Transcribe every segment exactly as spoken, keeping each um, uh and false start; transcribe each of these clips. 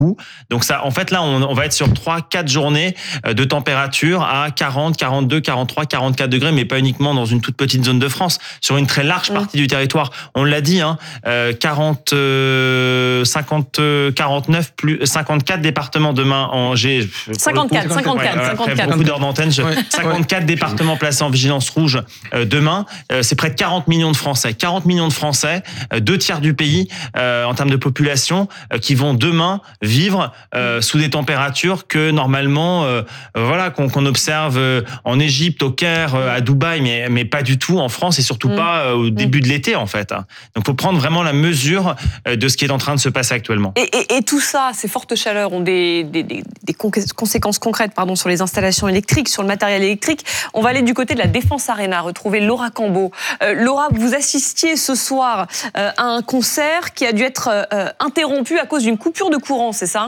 beaucoup. Donc ça, en fait, là, on, on va être sur trois, quatre journées de température à quarante, quarante-deux, quarante-trois, quarante-quatre degrés, mais pas uniquement dans une toute petite zone de France, sur une très large partie mmh. du territoire. On l'a dit, hein, euh, quarante, euh, cinquante, quarante-neuf, plus cinquante-quatre départements demain en G. cinquante-quatre, coup, cinquante-quatre, ouais, après cinquante-quatre. beaucoup d'heures d'antenne, je, ouais. cinquante-quatre ouais. départements placés en vigilance rouge euh, demain. Euh, c'est près de quarante millions de Français. quarante millions de Français, euh, deux tiers du pays euh, en termes de population, euh, qui vont demain vivre euh, sous des températures que normalement, euh, voilà, qu'on, qu'on observe euh, en Égypte, au Caire, euh, à Dubaï, mais mais pas du tout en France et surtout mmh. pas euh, au début mmh. de l'été en fait. Donc, faut prendre vraiment la mesure euh, de ce qui est en train de se passer actuellement. Et, et, et tout ça, ces fortes chaleurs ont des, des, des, des conséquences concrètes, pardon, sur les installations électriques, sur le matériel électrique. On va aller du côté de la Défense Arena, retrouver Laura Cambeau. Euh, Laura, vous assistiez ce soir euh, à un concert qui a dû être euh, interrompu à cause d'une coupure de courant, c'est ça ?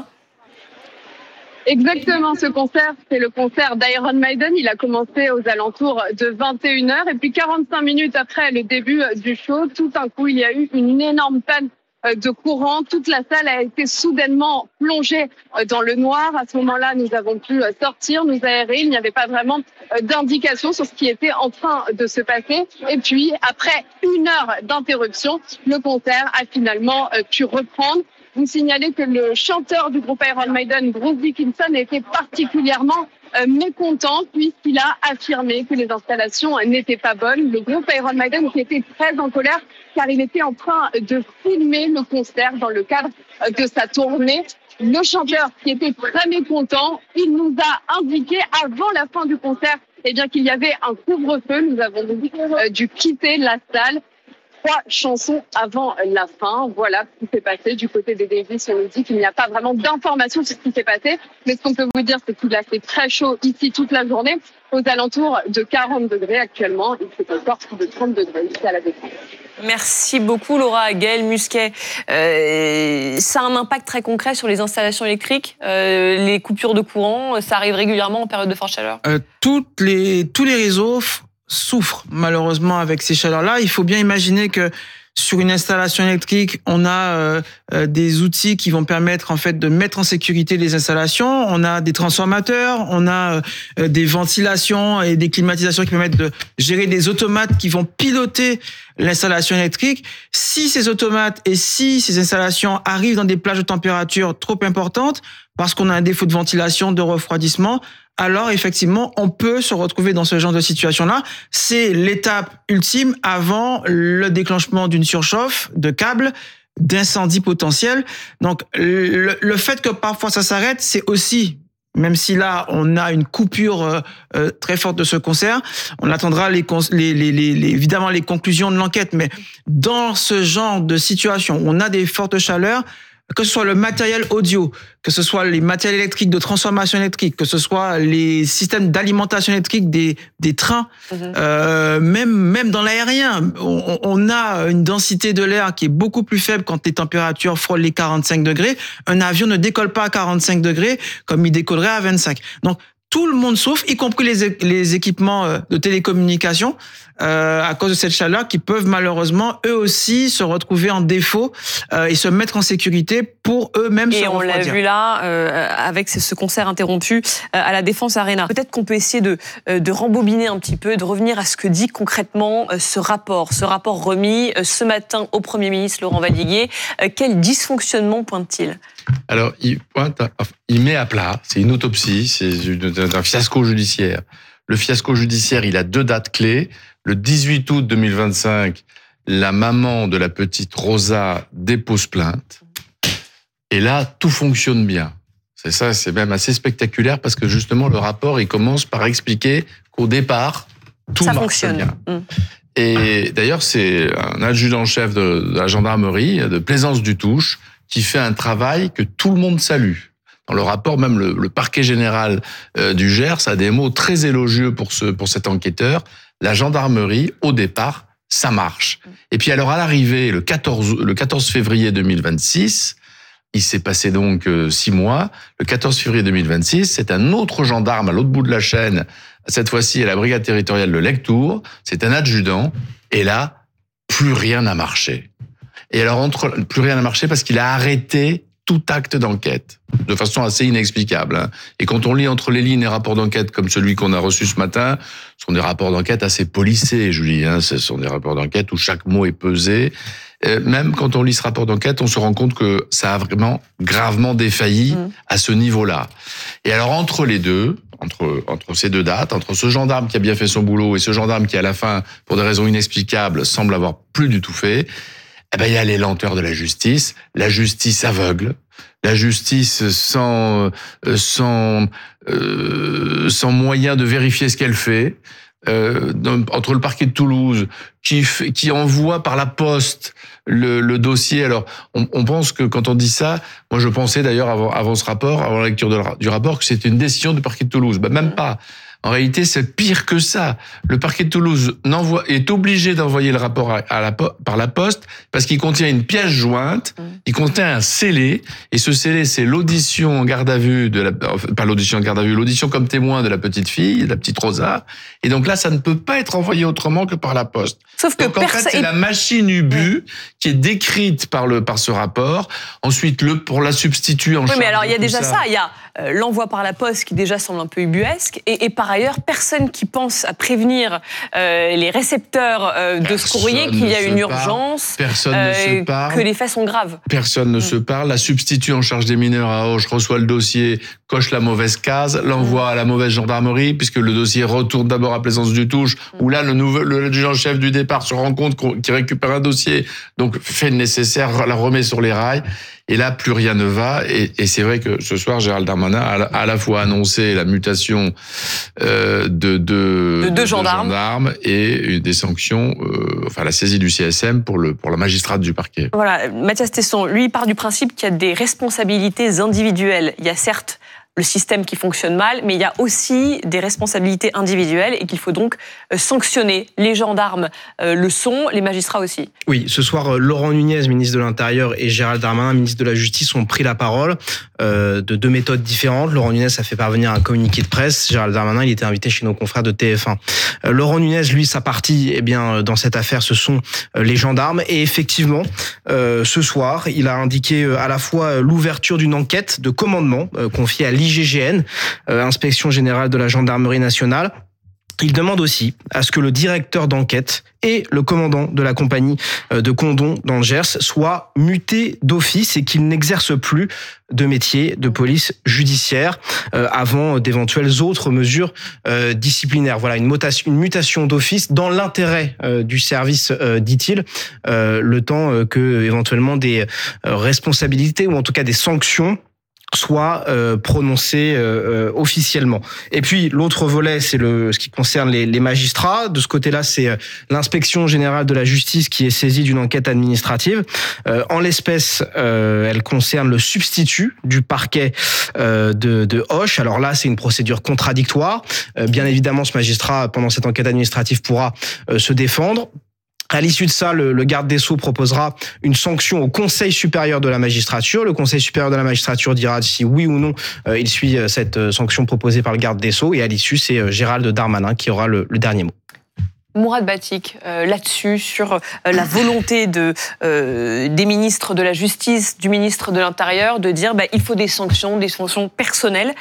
Exactement, ce concert, c'est le concert d'Iron Maiden. Il a commencé aux alentours de vingt et une heures et puis quarante-cinq minutes après le début du show, tout d'un coup, il y a eu une énorme panne de courant. Toute la salle a été soudainement plongée dans le noir. À ce moment-là, nous avons pu sortir, nous aérer. Il n'y avait pas vraiment d'indication sur ce qui était en train de se passer. Et puis, après une heure d'interruption, le concert a finalement pu reprendre. Vous signalez que le chanteur du groupe Iron Maiden, Bruce Dickinson, était particulièrement euh, mécontent puisqu'il a affirmé que les installations n'étaient pas bonnes. Le groupe Iron Maiden qui était très en colère car il était en train de filmer le concert dans le cadre de sa tournée. Le chanteur qui était très mécontent, il nous a indiqué avant la fin du concert eh bien, qu'il y avait un couvre-feu. Nous avons euh, dû quitter la salle. Trois chansons avant la fin. Voilà ce qui s'est passé du côté des Davis. On nous dit qu'il n'y a pas vraiment d'informations sur ce qui s'est passé. Mais ce qu'on peut vous dire, c'est qu'il a fait très chaud ici toute la journée, aux alentours de quarante degrés actuellement. Il fait encore plus de trente degrés ici à la Défense. Merci beaucoup Laura. Gaël Musquet, euh, ça a un impact très concret sur les installations électriques, euh, les coupures de courant, ça arrive régulièrement en période de forte chaleur euh, toutes les, tous les réseaux souffrent malheureusement avec ces chaleurs-là. Il faut bien imaginer que sur une installation électrique, on a euh, euh, des outils qui vont permettre en fait de mettre en sécurité les installations. On a des transformateurs, on a euh, des ventilations et des climatisations qui permettent de gérer des automates qui vont piloter l'installation électrique. Si ces automates et si ces installations arrivent dans des plages de température trop importantes, parce qu'on a un défaut de ventilation, de refroidissement, alors effectivement, on peut se retrouver dans ce genre de situation-là. C'est l'étape ultime avant le déclenchement d'une surchauffe de câbles, d'incendie potentiel. Donc, le, le fait que parfois ça s'arrête, c'est aussi, même si là, on a une coupure euh, très forte de ce concert, on attendra les, les, les, les, évidemment les conclusions de l'enquête. Mais dans ce genre de situation où on a des fortes chaleurs, que ce soit le matériel audio, que ce soit les matériels électriques de transformation électrique, que ce soit les systèmes d'alimentation électrique des, des trains, mmh. euh, même, même dans l'aérien, on, on a une densité de l'air qui est beaucoup plus faible quand les températures frôlent les quarante-cinq degrés. Un avion ne décolle pas à quarante-cinq degrés comme il décollerait à vingt-cinq. Donc, tout le monde souffre, y compris les, les équipements de télécommunication, euh, à cause de cette chaleur, qui peuvent malheureusement, eux aussi, se retrouver en défaut euh, et se mettre en sécurité pour eux-mêmes se refroidir. Et on l'a vu là, euh, avec ce concert interrompu euh, à la Défense Arena. Peut-être qu'on peut essayer de, euh, de rembobiner un petit peu, de revenir à ce que dit concrètement euh, ce rapport, ce rapport remis euh, ce matin au Premier ministre Laurent Valdiguier. Euh, quel dysfonctionnement pointe-t-il ? Alors, il pointe, il met à plat, c'est une autopsie, c'est une, un fiasco judiciaire. Le fiasco judiciaire, il a deux dates clés. Le dix-huit août deux mille vingt-cinq, la maman de la petite Rosa dépose plainte. Et là, tout fonctionne bien. C'est ça, c'est même assez spectaculaire parce que justement, le rapport, il commence par expliquer qu'au départ, tout ça marche fonctionne. bien. Mmh. Et d'ailleurs, c'est un adjudant-chef de, de la gendarmerie, de Plaisance-du-Touche, qui fait un travail que tout le monde salue. Dans le rapport, même le, le parquet général euh, du Gers a des mots très élogieux pour ce pour cet enquêteur. La gendarmerie, au départ, ça marche. Et puis alors à l'arrivée, le quatorze, le quatorze février deux mille vingt-six, il s'est passé donc euh, six mois. Le quatorze février deux mille vingt-six, c'est un autre gendarme à l'autre bout de la chaîne, cette fois-ci à la brigade territoriale de Lectoure. C'est un adjudant. Et là, plus rien n'a marché. Et alors, entre, plus rien n'a marché parce qu'il a arrêté tout acte d'enquête, de façon assez inexplicable. Hein. Et quand on lit entre les lignes les rapports d'enquête comme celui qu'on a reçu ce matin, ce sont des rapports d'enquête assez policés, Julie. Hein. Ce sont des rapports d'enquête où chaque mot est pesé. Euh, même quand on lit ce rapport d'enquête, on se rend compte que ça a vraiment gravement défailli mmh. à ce niveau-là. Et alors, entre les deux, entre, entre ces deux dates, entre ce gendarme qui a bien fait son boulot et ce gendarme qui, à la fin, pour des raisons inexplicables, semble avoir plus du tout fait, eh ben, il y a les lenteurs de la justice, la justice aveugle, la justice sans, sans, euh, sans moyen de vérifier ce qu'elle fait, euh, entre le parquet de Toulouse, qui, qui envoie par la poste le, le dossier. Alors, on, on pense que quand on dit ça, moi je pensais d'ailleurs avant, avant ce rapport, avant la lecture de, du rapport, que c'était une décision du parquet de Toulouse. Ben, même pas. En réalité, c'est pire que ça. Le parquet de Toulouse n'envoie, est obligé d'envoyer le rapport à, à la, par la poste parce qu'il contient une pièce jointe, mmh. il contient un scellé, et ce scellé, c'est l'audition en garde à vue de la, pas l'audition en garde à vue, l'audition comme témoin de la petite fille, de la petite Rosa. Et donc là, ça ne peut pas être envoyé autrement que par la poste. Sauf que donc, en fait, c'est la machine U B U mmh. qui est décrite par le, par ce rapport. Ensuite, le, pour la substituer en oui, charge. Oui, mais alors, il y a déjà ça, ça. Il y a euh, l'envoi par la poste qui déjà semble un peu ubuesque. Et, et par ailleurs, personne qui pense à prévenir euh, les récepteurs euh, de ce courrier qu'il y a une urgence, personne euh, ne se parle, que les faits sont graves. Personne ne mmh. se parle. La substitut en charge des mineurs à Auch reçoit le dossier, coche la mauvaise case, l'envoie mmh. à la mauvaise gendarmerie, puisque le dossier retourne d'abord à Plaisance-du-Touche, mmh. où là, le nouveau, le adjudant-chef du départ se rend compte qu'il récupère un dossier, donc fait le nécessaire, la remet sur les rails. Et là, plus rien ne va. Et, et c'est vrai que ce soir, Gérald Darmanin a à la fois annoncé la mutation euh, de, de, de, deux de gendarmes. gendarmes et des sanctions, euh, enfin la saisie du C S M pour, le, pour la magistrate du parquet. Voilà, Mathias Tesson, lui, part du principe qu'il y a des responsabilités individuelles. Il y a certes le système qui fonctionne mal, mais il y a aussi des responsabilités individuelles et qu'il faut donc sanctionner. Les gendarmes euh, le sont, les magistrats aussi. Oui, ce soir, Laurent Nunez, ministre de l'Intérieur, et Gérald Darmanin, ministre de la Justice, ont pris la parole euh, de deux méthodes différentes. Laurent Nunez a fait parvenir un communiqué de presse. Gérald Darmanin, il était invité chez nos confrères de T F un. Euh, Laurent Nunez, lui, sa partie, eh bien, dans cette affaire, ce sont les gendarmes. Et effectivement, euh, ce soir, il a indiqué à la fois l'ouverture d'une enquête de commandement euh, confiée à l'I G G N, euh, Inspection Générale de la Gendarmerie Nationale. Il demande aussi à ce que le directeur d'enquête et le commandant de la compagnie de Condom dans le Gers soient mutés d'office et qu'ils n'exercent plus de métier de police judiciaire euh, avant d'éventuelles autres mesures euh, disciplinaires. Voilà, une mutation, une mutation d'office dans l'intérêt euh, du service, euh, dit-il, euh, le temps euh, que éventuellement des euh, responsabilités ou en tout cas des sanctions soit euh, prononcé euh, officiellement. Et puis l'autre volet, c'est le ce qui concerne les, les magistrats. De ce côté-là, c'est euh, l'inspection générale de la justice qui est saisie d'une enquête administrative. Euh, en l'espèce, euh, elle concerne le substitut du parquet euh, de, de Auch. Alors là, c'est une procédure contradictoire. Euh, bien évidemment, ce magistrat, pendant cette enquête administrative, pourra euh, se défendre. À l'issue de ça, le, le garde des Sceaux proposera une sanction au Conseil supérieur de la magistrature. Le Conseil supérieur de la magistrature dira si oui ou non euh, il suit cette sanction proposée par le garde des Sceaux. Et à l'issue, c'est Gérald Darmanin qui aura le, le dernier mot. Mourad Batik, euh, là-dessus, sur euh, la volonté de, euh, des ministres de la Justice, du ministre de l'Intérieur, de dire bah, il faut des sanctions, des sanctions personnelles.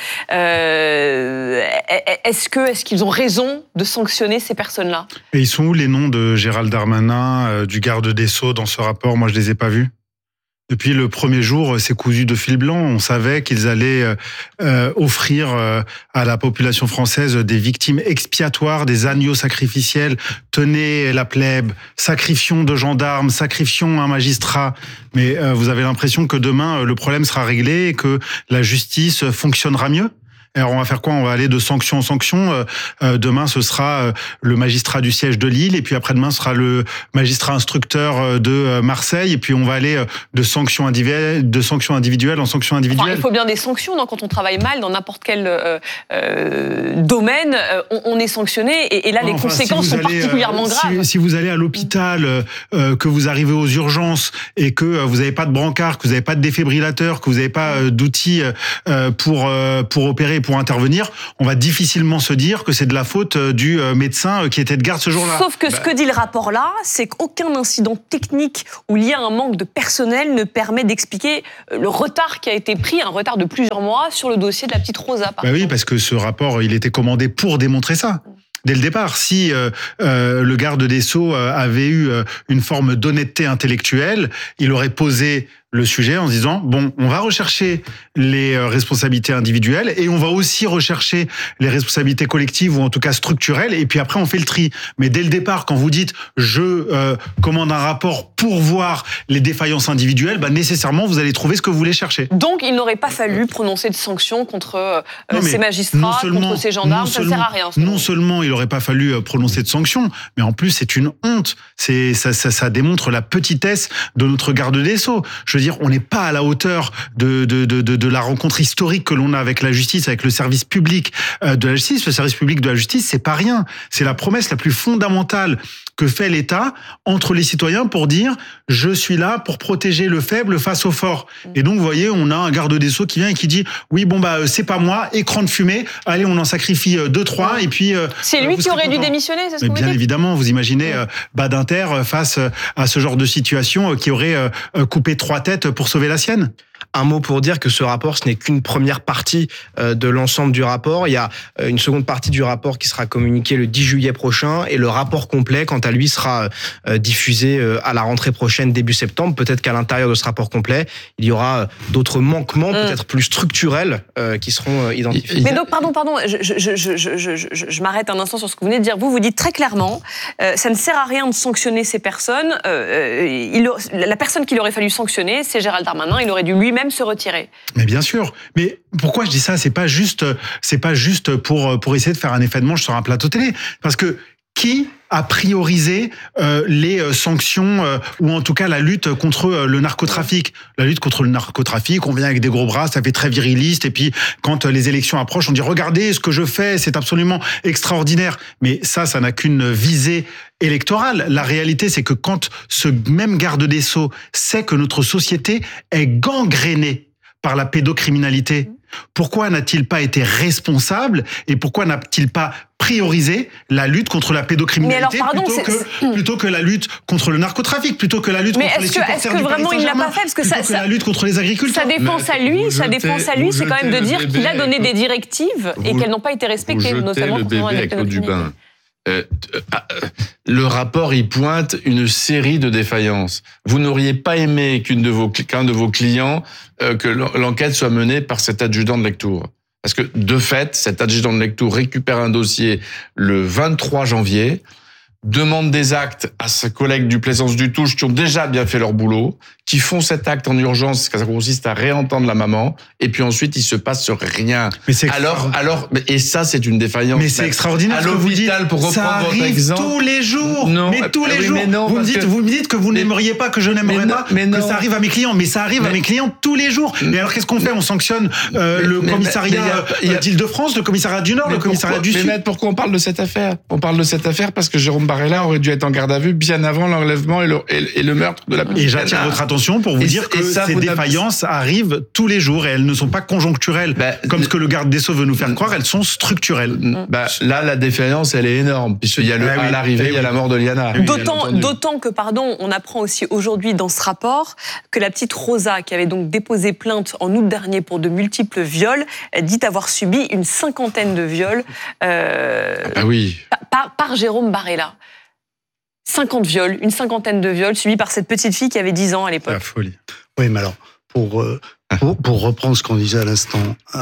Euh, est-ce que, est-ce qu'ils ont raison de sanctionner ces personnes-là ? Et ils sont où les noms de Gérald Darmanin, euh, du garde des Sceaux dans ce rapport ? Moi, je les ai pas vus. Depuis le premier jour, c'est cousu de fil blanc. On savait qu'ils allaient euh, offrir euh, à la population française des victimes expiatoires, des agneaux sacrificiels. Tenez la plèbe, sacrifions de gendarmes, sacrifions un magistrat. Mais euh, vous avez l'impression que demain, le problème sera réglé et que la justice fonctionnera mieux ? Alors on va faire quoi ? On va aller de sanction en sanction. Euh, euh, demain, ce sera euh, le magistrat du siège de Lille, et puis après-demain, ce sera le magistrat instructeur euh, de euh, Marseille, et puis on va aller euh, de sanctions individuelles, de sanctions individuelles en sanctions individuelles. Enfin, il faut bien des sanctions, non ? Quand on travaille mal dans n'importe quel euh, euh, domaine, euh, on, on est sanctionné, et, et là, les enfin, conséquences si sont allez, particulièrement euh, graves. Si, si vous allez à l'hôpital, euh, que vous arrivez aux urgences, et que euh, vous n'avez pas de brancard, que vous n'avez pas de défibrillateur, que vous n'avez pas euh, d'outils euh, pour, euh, pour opérer, pour intervenir, on va difficilement se dire que c'est de la faute du médecin qui était de garde ce jour-là. Sauf que bah... ce que dit le rapport là, c'est qu'aucun incident technique ou lié à un manque de personnel ne permet d'expliquer le retard qui a été pris, un retard de plusieurs mois sur le dossier de la petite Rosa. Par bah oui, parce que ce rapport, il était commandé pour démontrer ça. Dès le départ, si euh, euh, le garde des Sceaux avait eu euh, une forme d'honnêteté intellectuelle, il aurait posé le sujet en se disant, bon, on va rechercher les responsabilités individuelles et on va aussi rechercher les responsabilités collectives ou en tout cas structurelles, et puis après on fait le tri. Mais dès le départ, quand vous dites je euh, commande un rapport pour voir les défaillances individuelles, bah nécessairement vous allez trouver ce que vous voulez chercher. Donc il n'aurait pas fallu prononcer de sanctions contre euh, non, ces magistrats, contre ces gendarmes, ça ne sert à rien. Non seulement il n'aurait pas fallu prononcer de sanctions, mais en plus c'est une honte. C'est, ça, ça, ça démontre la petitesse de notre garde des Sceaux. Je veux dire, on n'est pas à la hauteur de, de, de, de, de la rencontre historique que l'on a avec la justice, avec le service public de la justice. Le service public de la justice, c'est pas rien. C'est la promesse la plus fondamentale que fait l'État entre les citoyens pour dire « je suis là pour protéger le faible face au fort ». Et donc, vous voyez, on a un garde des Sceaux qui vient et qui dit « oui, bon, bah c'est pas moi, écran de fumée, allez, on en sacrifie deux, trois, et puis… » C'est lui qui aurait dû démissionner, c'est ce que vous dites ? Bien évidemment, vous imaginez euh, Badinter face à ce genre de situation qui aurait euh, coupé trois têtes pour sauver la sienne. Un mot pour dire que ce rapport, ce n'est qu'une première partie de l'ensemble du rapport. Il y a une seconde partie du rapport qui sera communiquée le dix juillet prochain et le rapport complet, quant à lui, sera diffusé à la rentrée prochaine, début septembre. Peut-être qu'à l'intérieur de ce rapport complet, il y aura d'autres manquements, mmh. peut-être plus structurels, qui seront identifiés. Mais donc, pardon, pardon, je, je, je, je, je, je, je m'arrête un instant sur ce que vous venez de dire. Vous, vous dites très clairement, euh, ça ne sert à rien de sanctionner ces personnes. Euh, il, la personne qu'il aurait fallu sanctionner, c'est Gérald Darmanin. Il aurait dû lui-même se retirer. Mais bien sûr. Mais pourquoi je dis ça ? C'est pas juste, c'est pas juste pour pour essayer de faire un effet de manche sur un plateau télé. Parce que qui a priorisé euh, les sanctions euh, ou en tout cas la lutte contre euh, le narcotrafic. La lutte contre le narcotrafic, on vient avec des gros bras, ça fait très viriliste, et puis quand euh, les élections approchent, on dit regardez ce que je fais, c'est absolument extraordinaire. Mais ça, ça n'a qu'une visée électorale. La réalité, c'est que quand ce même garde des Sceaux sait que notre société est gangrénée par la pédocriminalité, pourquoi n'a-t-il pas été responsable et pourquoi n'a-t-il pas priorisé la lutte contre la pédocriminalité alors, pardon, plutôt, que, plutôt que la lutte contre le narcotrafic, plutôt que la lutte mais contre les que, supporters est-ce que du vraiment Paris il l'a pas fait parce que plutôt ça, que ça, la lutte contre les agriculteurs. Sa défense à lui, sa défense à lui, c'est quand même de dire qu'il a donné des directives et qu'elles n'ont pas été respectées, notamment le bébé avec l'eau du bain. Euh, euh, le rapport y pointe une série de défaillances. Vous n'auriez pas aimé qu'une de vos, qu'un de vos clients, euh, que l'enquête soit menée par cet adjudant de lecture. Parce que, de fait, cet adjudant de lecture récupère un dossier le vingt-trois janvier, demande des actes à ses collègues du Plaisance du Touche qui ont déjà bien fait leur boulot, qui font cet acte en urgence, ça consiste à réentendre la maman, et puis ensuite il se passe rien. Mais c'est alors, alors, et ça c'est une défaillance. Mais c'est extraordinaire. À l'hôpital, pour reprendre ça arrive votre exemple. tous les jours. Non, mais tous les oui, jours. Mais non, vous me dites, que... vous me dites que vous mais, n'aimeriez pas que je n'aimerais pas mais que ça arrive à mes clients, mais ça arrive mais, à mes clients tous les jours. Mais alors qu'est-ce qu'on fait ? On sanctionne euh, mais, le mais, commissariat mais, mais, a... d'Île-de-France, le commissariat du Nord, le commissariat pourquoi, du Sud. Mais maître, pourquoi on parle de cette affaire ? On parle de cette affaire parce que Jérôme Barella aurait dû être en garde à vue bien avant l'enlèvement et le, et, et le meurtre de la petite. Et j'attire votre attention pour vous et, dire que ça, ces défaillances arrivent tous les jours et elles ne sont pas conjoncturelles, bah, comme ce que le garde des Sceaux veut nous faire croire, elles sont structurelles. Bah, là, la défaillance, elle est énorme, puisqu'il y a le, ah, oui, à l'arrivée, il y a la mort de Liana. D'autant, d'autant que, pardon, on apprend aussi aujourd'hui dans ce rapport que la petite Rosa, qui avait donc déposé plainte en août dernier pour de multiples viols, dit avoir subi une cinquantaine de viols euh, ah, oui. par, par Jérôme Barella. cinquante viols, une cinquantaine de viols subis par cette petite fille qui avait dix ans à l'époque. La folie. Oui, mais alors, pour, pour, pour reprendre ce qu'on disait à l'instant,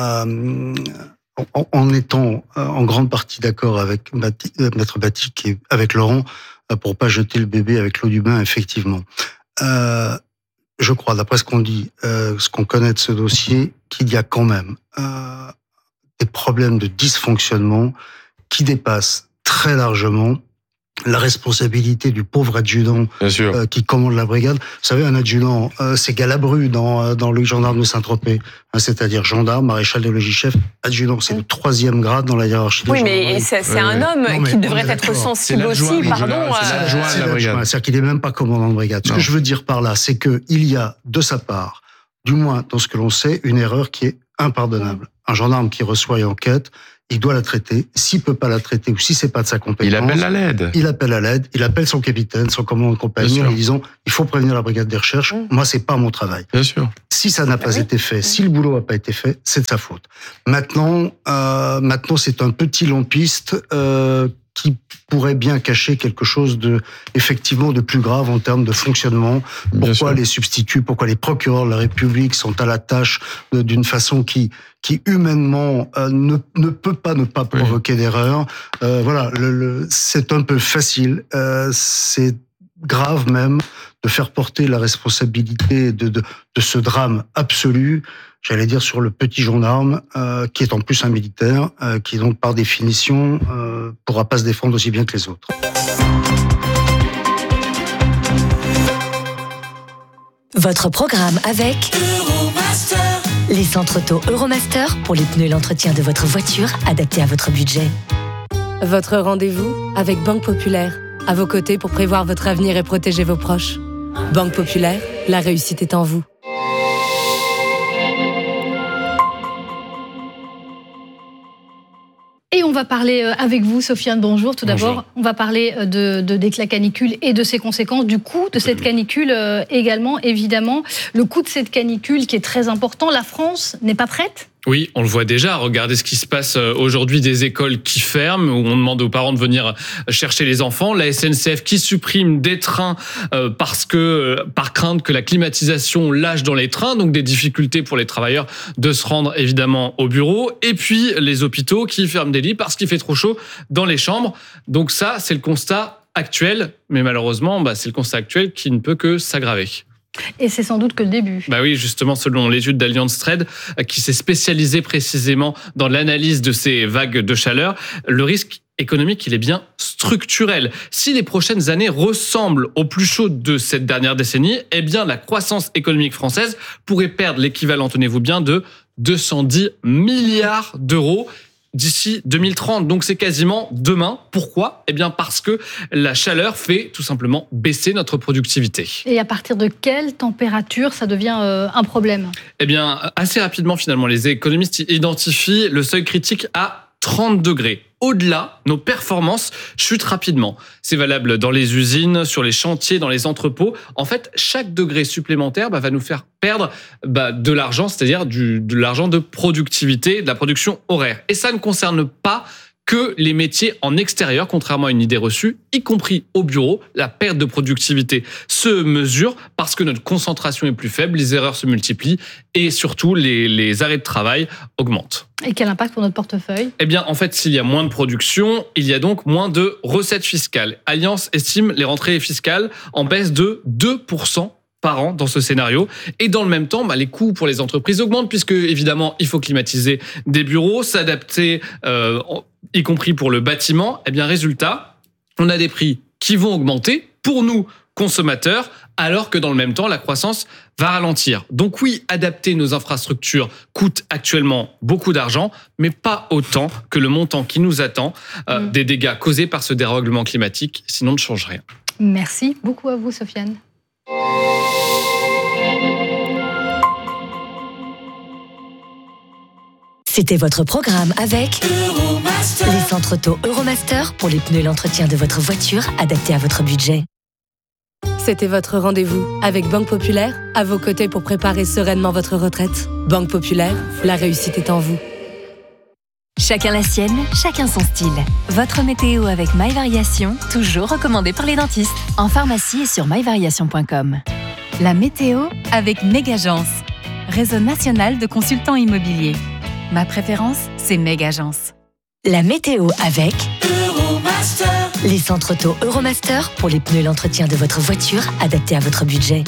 euh, en, en étant en grande partie d'accord avec Maître Batik et avec Laurent, pour pas jeter le bébé avec l'eau du bain, effectivement, euh, je crois, d'après ce qu'on dit, euh, ce qu'on connaît de ce dossier, qu'il y a quand même euh, des problèmes de dysfonctionnement qui dépassent très largement la responsabilité du pauvre adjudant euh, qui commande la brigade. Vous savez, un adjudant, euh, c'est Galabru dans, dans le gendarme de Saint-Tropez, hein, c'est-à-dire gendarme, maréchal des logis-chefs, adjudant. C'est le troisième grade dans la hiérarchie des oui, gendarmes. Oui, mais c'est, c'est un homme non, qui devrait être sensible aussi, pardon. C'est l'adjoint de la brigade. C'est-à-dire qu'il n'est même pas commandant de brigade. Ce non. que je veux dire par là, c'est qu'il y a, de sa part, du moins dans ce que l'on sait, une erreur qui est impardonnable. Un gendarme qui reçoit une enquête, il doit la traiter. S'il peut pas la traiter ou si c'est pas de sa compétence, Il appelle à l'aide. Il appelle à l'aide. Il appelle son capitaine, son commandant de compagnie, en lui disant il faut prévenir la brigade des recherches. Mmh. Moi, c'est pas mon travail. Bien sûr. Si ça n'a pas oui. été fait, si le boulot n'a pas été fait, c'est de sa faute. Maintenant, euh, maintenant, c'est un petit lampiste euh, qui pourrait bien cacher quelque chose de, effectivement, de plus grave en termes de fonctionnement. Pourquoi les substituts, pourquoi les procureurs de la République sont à la tâche de, d'une façon qui, qui humainement euh, ne, ne peut pas ne pas provoquer oui. d'erreur. Euh, voilà, le, le, c'est un peu facile. Euh, c'est grave même de faire porter la responsabilité de, de, de ce drame absolu, j'allais dire, sur le petit gendarme, euh, qui est en plus un militaire, euh, qui donc par définition euh, pourra pas se défendre aussi bien que les autres. Votre programme avec Euromaster. Les centres auto Euromaster pour les pneus et l'entretien de votre voiture adaptés à votre budget. Votre rendez-vous avec Banque Populaire. À vos côtés pour prévoir votre avenir et protéger vos proches. Banque Populaire, la réussite est en vous. Et on va parler avec vous, Sofiane, bonjour. Tout d'abord, bonjour. On va parler de, de d'éclat canicule et de ses conséquences, du coût de cette canicule euh, également, évidemment. Le coût de cette canicule qui est très important. La France n'est pas prête ? Oui, on le voit déjà. Regardez ce qui se passe aujourd'hui, des écoles qui ferment, où on demande aux parents de venir chercher les enfants. La S N C F qui supprime des trains parce que, par crainte que la climatisation lâche dans les trains, donc des difficultés pour les travailleurs de se rendre évidemment au bureau. Et puis les hôpitaux qui ferment des lits parce qu'il fait trop chaud dans les chambres. Donc ça, c'est le constat actuel. Mais malheureusement, bah, c'est le constat actuel qui ne peut que s'aggraver. Et c'est sans doute que le début. Bah oui, justement, selon l'étude d'Allianz Trade, qui s'est spécialisée précisément dans l'analyse de ces vagues de chaleur, le risque économique, il est bien structurel. Si les prochaines années ressemblent au plus chaud de cette dernière décennie, eh bien, la croissance économique française pourrait perdre l'équivalent, tenez-vous bien, de deux cent dix milliards d'euros d'ici deux mille trente. Donc c'est quasiment demain. Pourquoi ? Eh bien parce que la chaleur fait tout simplement baisser notre productivité. Et à partir de quelle température ça devient euh, un problème ? Eh bien assez rapidement finalement, les économistes identifient le seuil critique à trente degrés. Au-delà, nos performances chutent rapidement. C'est valable dans les usines, sur les chantiers, dans les entrepôts. En fait, chaque degré supplémentaire bah, va nous faire perdre bah, de l'argent, c'est-à-dire du, de l'argent de productivité, de la production horaire. Et ça ne concerne pas que les métiers en extérieur, contrairement à une idée reçue, y compris au bureau. La perte de productivité se mesure parce que notre concentration est plus faible, les erreurs se multiplient et surtout les, les arrêts de travail augmentent. Et quel impact pour notre portefeuille ? Eh bien, en fait, s'il y a moins de production, il y a donc moins de recettes fiscales. Allianz estime les rentrées fiscales en baisse de deux pour cent par an dans ce scénario. Et dans le même temps, bah, les coûts pour les entreprises augmentent puisque, évidemment, il faut climatiser des bureaux, s'adapter, euh, y compris pour le bâtiment. Eh bien, résultat, on a des prix qui vont augmenter pour nous, consommateurs, alors que dans le même temps, la croissance va ralentir. Donc oui, adapter nos infrastructures coûte actuellement beaucoup d'argent, mais pas autant que le montant qui nous attend euh, mmh. des dégâts causés par ce dérèglement climatique, sinon ne change rien. Merci beaucoup à vous, Sofiane. C'était votre programme avec Euromaster. Les centres auto Euromaster pour les pneus et l'entretien de votre voiture adaptés à votre budget. C'était votre rendez-vous avec Banque Populaire, à vos côtés pour préparer sereinement votre retraite. Banque Populaire, la réussite est en vous. Chacun la sienne, chacun son style. Votre météo avec My Variation, toujours recommandé par les dentistes. En pharmacie et sur my variation point com. La météo avec Megagence, réseau national de consultants immobiliers. Ma préférence, c'est Megagence. La météo avec Euromaster. Les centres auto Euromaster pour les pneus et l'entretien de votre voiture adaptés à votre budget.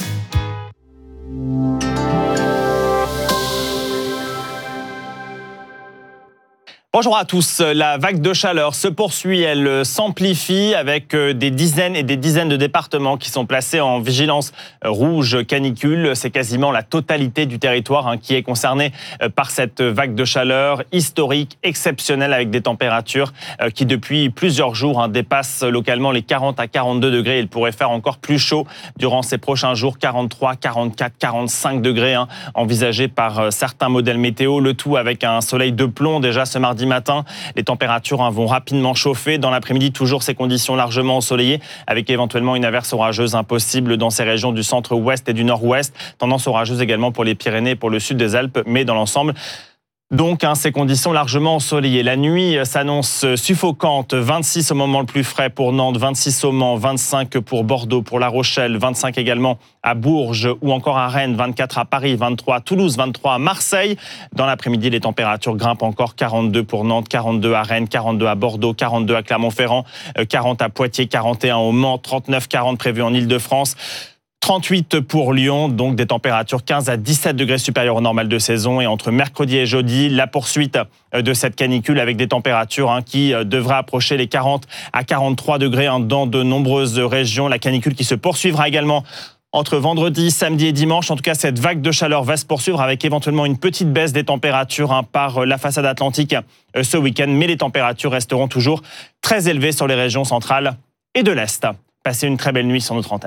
Bonjour à tous. La vague de chaleur se poursuit, elle s'amplifie avec des dizaines et des dizaines de départements qui sont placés en vigilance rouge canicule. C'est quasiment la totalité du territoire hein, qui est concerné par cette vague de chaleur historique, exceptionnelle, avec des températures qui depuis plusieurs jours hein, dépassent localement les quarante à quarante-deux degrés. Il pourrait faire encore plus chaud durant ces prochains jours, quarante-trois, quarante-quatre, quarante-cinq degrés hein, envisagés par certains modèles météo. Le tout avec un soleil de plomb déjà ce mardi matin. Les températures hein, vont rapidement chauffer. Dans l'après-midi, toujours ces conditions largement ensoleillées, avec éventuellement une averse orageuse impossible dans ces régions du centre-ouest et du nord-ouest. Tendance orageuse également pour les Pyrénées et pour le sud des Alpes, mais dans l'ensemble, donc, hein, ces conditions largement ensoleillées. La nuit s'annonce suffocante. vingt-six au moment le plus frais pour Nantes, vingt-six au Mans, vingt-cinq pour Bordeaux, pour La Rochelle, vingt-cinq également à Bourges ou encore à Rennes, vingt-quatre à Paris, vingt-trois à Toulouse, vingt-trois à Marseille. Dans l'après-midi, les températures grimpent encore. quarante-deux pour Nantes, quarante-deux à Rennes, quarante-deux à Bordeaux, quarante-deux à Clermont-Ferrand, quarante à Poitiers, quarante et un au Mans, trente-neuf quarante prévus en Île-de-France. trente-huit pour Lyon, donc des températures quinze à dix-sept degrés supérieures au normal de saison. Et entre mercredi et jeudi, la poursuite de cette canicule avec des températures hein, qui devraient approcher les quarante à quarante-trois degrés hein, dans de nombreuses régions. La canicule qui se poursuivra également entre vendredi, samedi et dimanche. En tout cas, cette vague de chaleur va se poursuivre avec éventuellement une petite baisse des températures hein, par la façade atlantique euh, ce week-end. Mais les températures resteront toujours très élevées sur les régions centrales et de l'Est. Passez une très belle nuit sur notre antenne.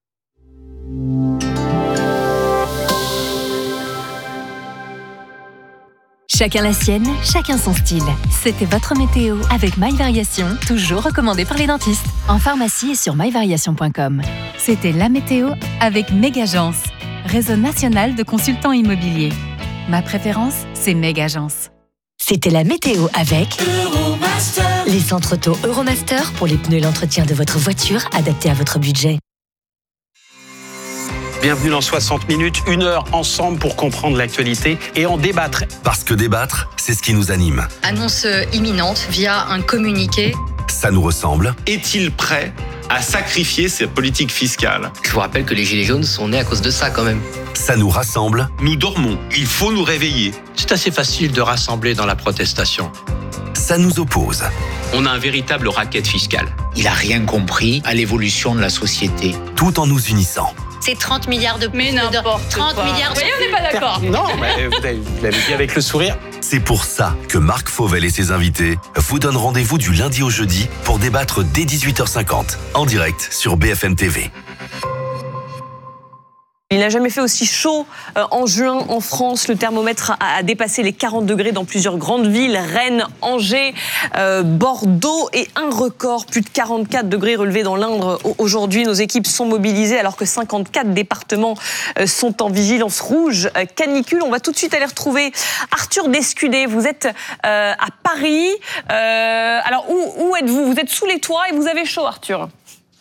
Chacun la sienne, chacun son style. C'était votre météo avec My Variation, toujours recommandé par les dentistes. En pharmacie et sur my variation point com. C'était la météo avec Megagence, réseau national de consultants immobiliers. Ma préférence, c'est Megagence. C'était la météo avec Euromaster. Les centres auto Euromaster pour les pneus et l'entretien de votre voiture adaptés à votre budget. Bienvenue dans soixante minutes, une heure ensemble pour comprendre l'actualité et en débattre. Parce que débattre, c'est ce qui nous anime. Annonce imminente via un communiqué. Ça nous ressemble. Est-il prêt à sacrifier ses politiques fiscales? Je vous rappelle que les Gilets jaunes sont nés à cause de ça quand même. Ça nous rassemble. Nous dormons, il faut nous réveiller. C'est assez facile de rassembler dans la protestation. Ça nous oppose. On a un véritable racket fiscal. Il n'a rien compris à l'évolution de la société. Tout en nous unissant. C'est trente milliards de... Mais n'importe trente quoi. milliards de... Oui, on n'est pas d'accord. Non, mais vous l'avez dit avec le sourire. C'est pour ça que Marc Fauvel et ses invités vous donnent rendez-vous du lundi au jeudi pour débattre dès dix-huit heures cinquante, en direct sur B F M T V. Il n'a jamais fait aussi chaud en juin en France. Le thermomètre a dépassé les quarante degrés dans plusieurs grandes villes. Rennes, Angers, euh, Bordeaux et un record, plus de quarante-quatre degrés relevés dans l'Indre. Aujourd'hui, nos équipes sont mobilisées alors que cinquante-quatre départements sont en vigilance rouge canicule. On va tout de suite aller retrouver Arthur Descudé. Vous êtes euh, à Paris. Euh, alors, où, où êtes-vous? Vous êtes sous les toits et vous avez chaud, Arthur?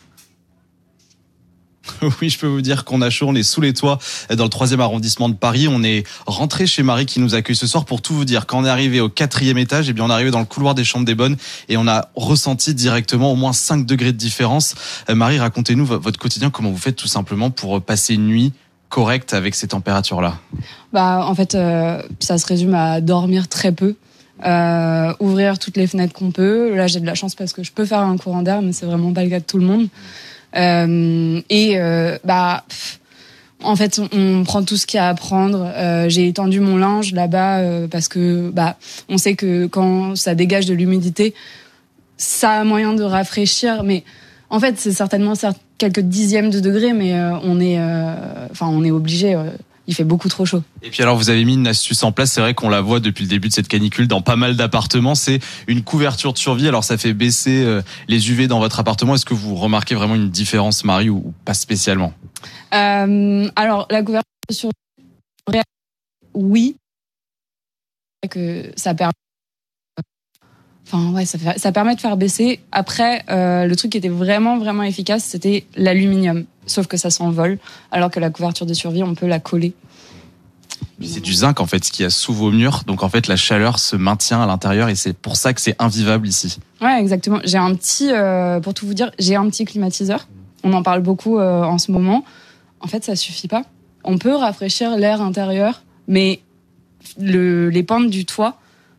Oui, je peux vous dire qu'on a chaud, on est sous les toits dans le troisième arrondissement de Paris. On est rentré chez Marie qui nous accueille ce soir. Pour tout vous dire, quand on est arrivé au quatrième étage, eh bien on est arrivé dans le couloir des chambres des bonnes et on a ressenti directement au moins cinq degrés de différence. Marie, racontez-nous votre quotidien, comment vous faites tout simplement pour passer une nuit correcte avec ces températures-là? Bah, en fait, euh, ça se résume à dormir très peu. Euh, ouvrir toutes les fenêtres qu'on peut. Là, j'ai de la chance parce que je peux faire un courant d'air, mais c'est vraiment pas le cas de tout le monde. Euh, et euh, bah, pff, en fait, on, on prend tout ce qu'il y a à prendre. Euh, j'ai étendu mon linge là-bas euh, parce que bah, on sait que quand ça dégage de l'humidité, ça a moyen de rafraîchir. Mais en fait, c'est certainement quelques dixièmes de degrés, mais euh, on est, enfin, euh, on est obligé. Euh, il fait beaucoup trop chaud. Et puis alors, vous avez mis une astuce en place, c'est vrai qu'on la voit depuis le début de cette canicule dans pas mal d'appartements, c'est une couverture de survie. Alors ça fait baisser euh, les U V dans votre appartement. Est-ce que vous remarquez vraiment une différence, Marie, ou, ou pas spécialement? euh, Alors, la couverture de survie, oui. Que ça permet... Enfin, ouais, ça, fait, ça permet de faire baisser. Après, euh, le truc qui était vraiment, vraiment efficace, c'était l'aluminium. Sauf que ça s'envole, alors que la couverture de survie, on peut la coller. C'est du zinc, en fait, ce qu'il y a sous vos murs. Donc, en fait, la chaleur se maintient à l'intérieur et c'est pour ça que c'est invivable ici. Ouais, exactement. J'ai un petit, euh, pour tout vous dire, j'ai un petit climatiseur. On en parle beaucoup euh, en ce moment. En fait, ça suffit pas. On peut rafraîchir l'air intérieur, mais le, les pentes du toit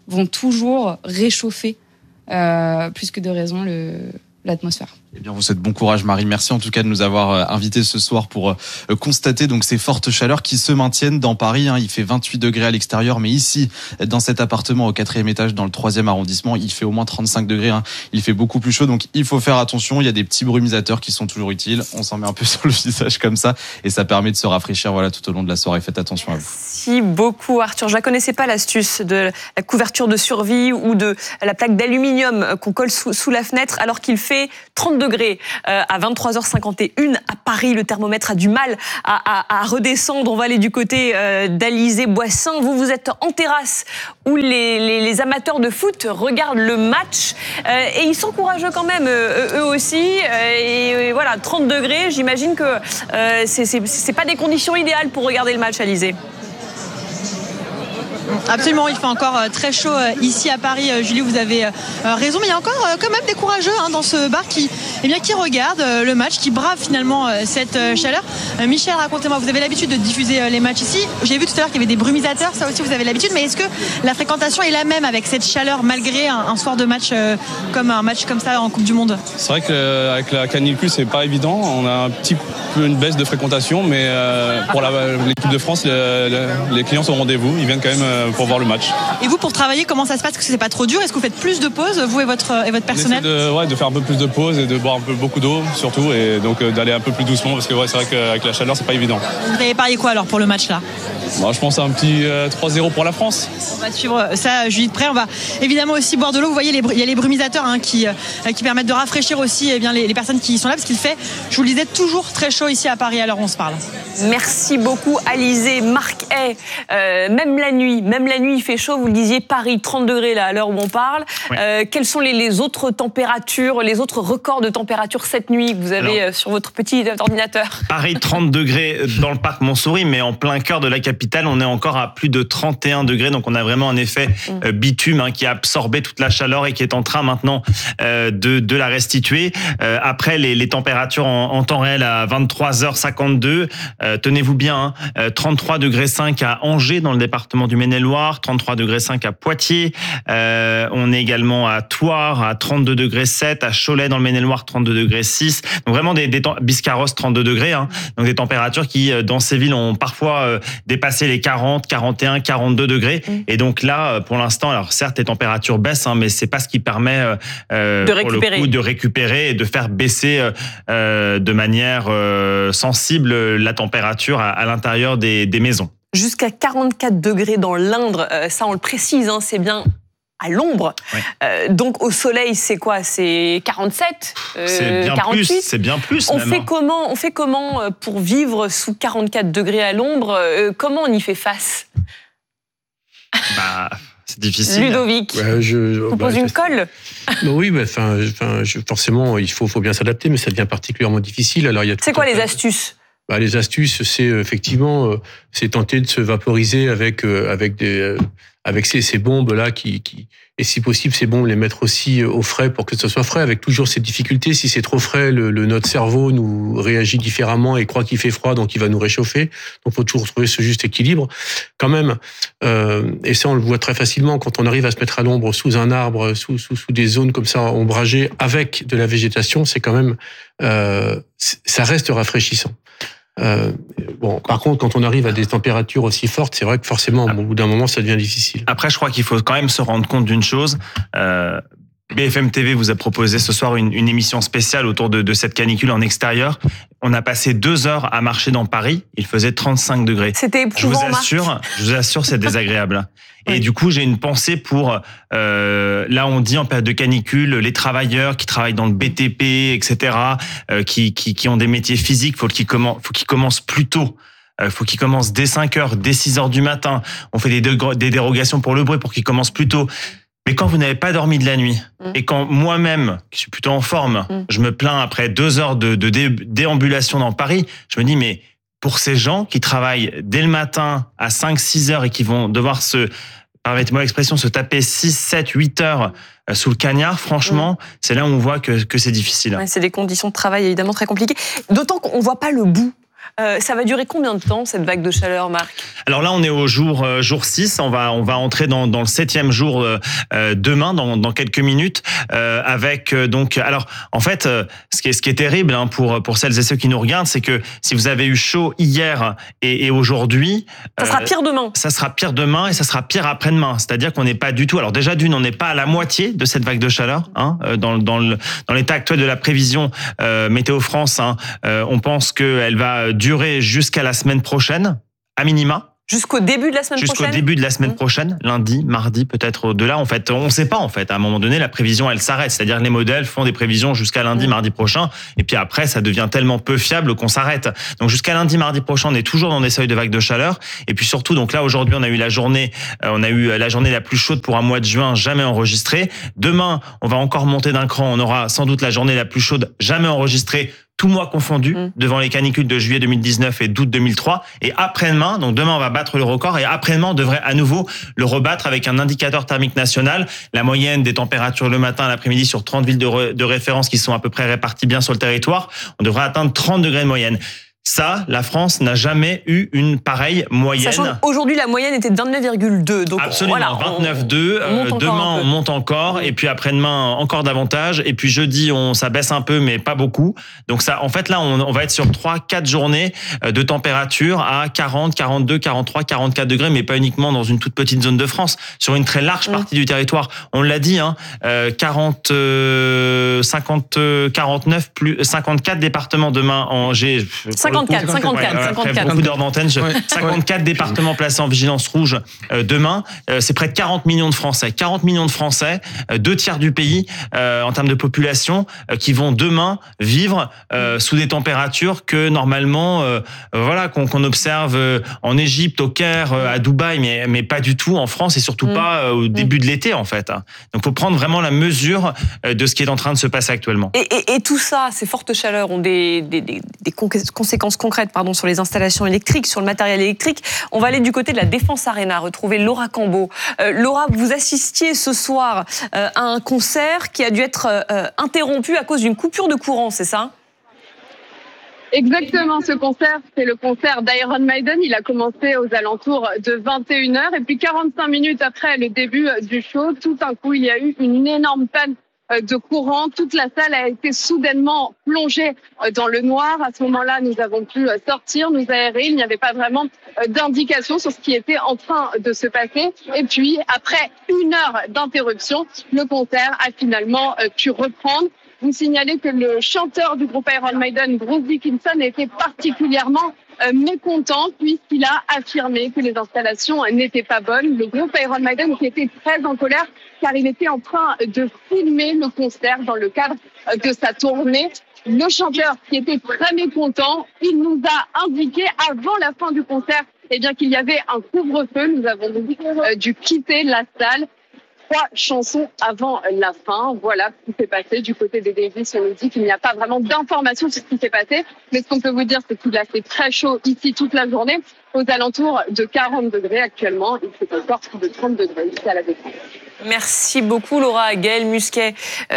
vont toujours réchauffer, euh, plus que de raison, le, l'atmosphère. Eh bien, vous souhaite bon courage, Marie. Merci en tout cas de nous avoir invités ce soir pour constater donc ces fortes chaleurs qui se maintiennent dans Paris. Il fait vingt-huit degrés à l'extérieur, mais ici, dans cet appartement au quatrième étage, dans le troisième arrondissement, il fait au moins trente-cinq degrés. Il fait beaucoup plus chaud, donc il faut faire attention. Il y a des petits brumisateurs qui sont toujours utiles. On s'en met un peu sur le visage comme ça, et ça permet de se rafraîchir. Voilà, tout au long de la soirée. Faites attention à vous. Merci beaucoup, Arthur. Je ne connaissais pas l'astuce de la couverture de survie ou de la plaque d'aluminium qu'on colle sous, sous la fenêtre, alors qu'il fait trente degrés. Euh, à vingt-trois heures cinquante et un à Paris, le thermomètre a du mal à, à, à redescendre. On va aller du côté euh, d'Alizé-Boissin. Vous, vous êtes en terrasse où les, les, les amateurs de foot regardent le match euh, et ils sont courageux quand même, euh, eux aussi. Euh, et, et voilà, trente degrés, j'imagine que euh, c'est, c'est, c'est pas des conditions idéales pour regarder le match, Alizé. Absolument, il fait encore très chaud ici à Paris. Julie, vous avez raison, mais il y a encore quand même des courageux dans ce bar qui, eh bien, qui regardent le match, qui bravent finalement cette chaleur. Michel, racontez-moi, vous avez l'habitude de diffuser les matchs ici. J'ai vu tout à l'heure qu'il y avait des brumisateurs, ça aussi vous avez l'habitude, mais est-ce que la fréquentation est la même avec cette chaleur malgré un, un soir de match comme un match comme ça en Coupe du Monde? C'est vrai qu'avec la canicule, c'est pas évident. On a un petit peu une baisse de fréquentation, mais pour la, l'équipe de France, le, le, les clients sont au rendez-vous. Ils viennent quand même pour voir le match. Et vous, pour travailler, comment ça se passe? Est-ce que c'est pas trop dur? Est-ce que vous faites plus de pauses, vous et votre, et votre personnel? On essaie de, ouais, de faire un peu plus de pauses et de boire un peu beaucoup d'eau surtout, et donc euh, d'aller un peu plus doucement, parce que ouais, c'est vrai qu'avec la chaleur, c'est pas évident. Vous avez parié quoi alors pour le match là? Moi, je pense à un petit euh, trois zéro pour la France. On va suivre ça, Julie de près. On va évidemment aussi boire de l'eau. Vous voyez, les, il y a les brumisateurs hein, qui, euh, qui permettent de rafraîchir aussi eh bien, les, les personnes qui sont là, parce qu'il fait, je vous le disais, toujours très chaud ici à Paris à l'heure où on se parle. Merci beaucoup, Alizé. Marc Hay, euh, même la nuit, même la nuit, il fait chaud. Vous le disiez, Paris, trente degrés là, à l'heure où on parle. Ouais. Euh, quelles sont les, les autres températures, les autres records de température cette nuit que vous avez Alors, sur votre petit ordinateur? Paris, trente degrés dans le parc Montsouris, mais en plein cœur de la capitale, on est encore à plus de trente et un degrés. Donc on a vraiment un effet euh, bitume hein, qui a absorbé toute la chaleur et qui est en train maintenant euh, de, de la restituer. Euh, après, les, les températures en, en temps réel à vingt-trois heures cinquante-deux. Euh, tenez-vous bien, hein, trente-trois degrés cinq à Angers dans le département du Maine-et-Loire, trente-trois degrés cinq à Poitiers. Euh, on est également à Thouars à trente-deux degrés sept, à Cholet dans le Maine-et-Loire trente-deux degrés six. Donc vraiment des, des Biscarrosse trente-deux degrés. Hein, donc des températures qui dans ces villes ont parfois euh, dépassé les quarante, quarante et un, quarante-deux degrés. Mmh. Et donc là, pour l'instant, alors certes les températures baissent, hein, mais c'est pas ce qui permet euh, de, pour récupérer. Le coup, de récupérer et de faire baisser euh, de manière euh, sensible la température à, à l'intérieur des, des maisons. Jusqu'à quarante-quatre degrés dans l'Indre, euh, ça on le précise, hein, c'est bien à l'ombre. Ouais. Euh, donc au soleil, c'est quoi? C'est quarante-sept, euh, c'est bien quarante-huit. Plus, c'est bien plus. On même, fait hein. comment? On fait comment pour vivre sous quarante-quatre degrés à l'ombre? euh, Comment on y fait face? Bah, c'est difficile. Ludovic, ouais, je, vous bah, pose une colle? bah Oui, mais enfin, enfin, forcément, il faut, faut bien s'adapter, mais ça devient particulièrement difficile. Alors, il y a c'est quoi les astuces? Bah, les astuces, c'est effectivement, c'est tenter de se vaporiser avec avec des avec ces, ces bombes là qui qui et si possible ces bombes les mettre aussi au frais pour que ce soit frais, avec toujours ces difficultés. Si c'est trop frais, le, le notre cerveau nous réagit différemment et croit qu'il fait froid, donc il va nous réchauffer. Donc faut toujours trouver ce juste équilibre quand même. Euh, et ça on le voit très facilement quand on arrive à se mettre à l'ombre sous un arbre, sous sous sous des zones comme ça ombragées avec de la végétation, c'est quand même euh, ça reste rafraîchissant. Euh, bon, par contre, quand on arrive à des températures aussi fortes, c'est vrai que forcément, au bout d'un moment, ça devient difficile. Après, je crois qu'il faut quand même se rendre compte d'une chose. Euh, B F M T V vous a proposé ce soir une, une émission spéciale autour de, de cette canicule en extérieur. On a passé deux heures à marcher dans Paris. Il faisait trente-cinq degrés. C'était éprouvant. Je vous assure, je vous assure, c'est désagréable. Et oui. Du coup, j'ai une pensée pour, euh, là on dit en période de canicule, les travailleurs qui travaillent dans le B T P, et cetera, euh, qui, qui, qui ont des métiers physiques, faut qu'ils commencent, faut qu'ils commencent plus tôt. Euh, faut qu'ils commencent dès cinq heures, dès six heures du matin. On fait des, des dérogations pour le bruit pour qu'ils commencent plus tôt. Mais quand vous n'avez pas dormi de la nuit, mmh. et quand moi-même, qui suis plutôt en forme, mmh. je me plains après deux heures de, de dé, déambulation dans Paris, je me dis, mais pour ces gens qui travaillent dès le matin à cinq six heures et qui vont devoir se, permettez-moi l'expression, se taper six sept huit heures sous le cagnard, franchement, mmh. c'est là où on voit que, que c'est difficile. Ouais, c'est des conditions de travail évidemment très compliquées. D'autant qu'on ne voit pas le bout. Euh, ça va durer combien de temps, cette vague de chaleur, Marc? Alors là, on est au jour, euh, jour six. On va, on va entrer dans, dans le septième jour euh, demain, dans, dans quelques minutes, euh, avec euh, donc. Alors, en fait, euh, ce qui est, ce qui est terrible hein, pour pour celles et ceux qui nous regardent, c'est que si vous avez eu chaud hier et, et aujourd'hui, ça sera pire demain. Ça sera pire demain et ça sera pire après-demain. C'est-à-dire qu'on n'est pas du tout. Alors déjà d'une, on n'est pas à la moitié de cette vague de chaleur. Hein, dans dans le dans l'état actuel de la prévision euh, Météo France, hein, euh, on pense qu'elle va durer jusqu'à la semaine prochaine, à minima. Jusqu'au début de la semaine Jusqu'au prochaine. Jusqu'au début de la semaine prochaine, lundi, mardi, peut-être au-delà. En fait, on ne sait pas. En fait, à un moment donné, la prévision, elle s'arrête. C'est-à-dire que les modèles font des prévisions jusqu'à lundi, mmh. mardi prochain, et puis après, ça devient tellement peu fiable qu'on s'arrête. Donc jusqu'à lundi, mardi prochain, on est toujours dans des seuils de vagues de chaleur. Et puis surtout, donc là aujourd'hui, on a eu la journée, euh, on a eu la journée la plus chaude pour un mois de juin jamais enregistrée. Demain, on va encore monter d'un cran. On aura sans doute la journée la plus chaude jamais enregistrée. Tout mois confondu, mmh. devant les canicules de juillet deux mille dix-neuf et d'août deux mille trois. Et après-demain, donc demain on va battre le record, et après-demain on devrait à nouveau le rebattre avec un indicateur thermique national. La moyenne des températures le matin, l'après-midi sur trente villes de, re, de référence qui sont à peu près réparties bien sur le territoire, on devrait atteindre trente degrés de moyenne. Ça, la France n'a jamais eu une pareille moyenne. Sachant qu'aujourd'hui, la moyenne était de vingt-neuf virgule deux. Donc absolument, voilà, vingt-neuf virgule deux. Euh, demain, on monte encore. Et puis après-demain, encore davantage. Et puis jeudi, on, ça baisse un peu, mais pas beaucoup. Donc ça, en fait, là, on, on va être sur trois quatre journées de température à quarante, quarante-deux, quarante-trois, quarante-quatre degrés, mais pas uniquement dans une toute petite zone de France. Sur une très large partie mmh. du territoire. On l'a dit, hein, euh, quarante, euh, cinquante, quarante-neuf, plus, cinquante-quatre départements demain en G. cinquante-quatre, cinquante-quatre, ouais, cinquante-quatre. Après beaucoup d'heures d'antenne, je... Ouais. cinquante-quatre départements placés en vigilance rouge euh, demain. Euh, c'est près de quarante millions de Français. quarante millions de Français, euh, deux tiers du pays euh, en termes de population, euh, qui vont demain vivre euh, sous des températures que normalement, euh, voilà, qu'on, qu'on observe euh, en Égypte, au Caire, euh, à Dubaï, mais, mais pas du tout en France et surtout mmh. pas euh, au début mmh. de l'été en fait. Donc, faut prendre vraiment la mesure euh, de ce qui est en train de se passer actuellement. Et, et, et tout ça, ces fortes chaleurs ont des, des, des, des conséquences concrètes pardon, sur les installations électriques, sur le matériel électrique. On va aller du côté de la Défense Arena, retrouver Laura Cambeau. Euh, Laura, vous assistiez ce soir euh, à un concert qui a dû être euh, interrompu à cause d'une coupure de courant, c'est ça ? Exactement, ce concert, c'est le concert d'Iron Maiden. Il a commencé aux alentours de vingt et une heures et puis quarante-cinq minutes après le début du show, tout d'un coup, il y a eu une énorme panne de courant. Toute la salle a été soudainement plongée dans le noir. À ce moment-là, nous avons pu sortir, nous aérer. Il n'y avait pas vraiment d'indication sur ce qui était en train de se passer. Et puis, après une heure d'interruption, le concert a finalement pu reprendre. Vous signalez que le chanteur du groupe Iron Maiden, Bruce Dickinson, était particulièrement euh, mécontent puisqu'il a affirmé que les installations n'étaient pas bonnes. Le groupe Iron Maiden qui était très en colère car il était en train de filmer le concert dans le cadre de sa tournée. Le chanteur qui était très mécontent, il nous a indiqué avant la fin du concert eh bien, qu'il y avait un couvre-feu. Nous avons euh, dû quitter la salle. Trois chansons avant la fin. Voilà ce qui s'est passé du côté des Davis. On nous dit qu'il n'y a pas vraiment d'informations sur ce qui s'est passé. Mais ce qu'on peut vous dire, c'est qu'il a fait très chaud ici toute la journée, aux alentours de quarante degrés actuellement. Il fait encore plus de trente degrés ici à la Défense. Merci beaucoup Laura. Gaël Musquet,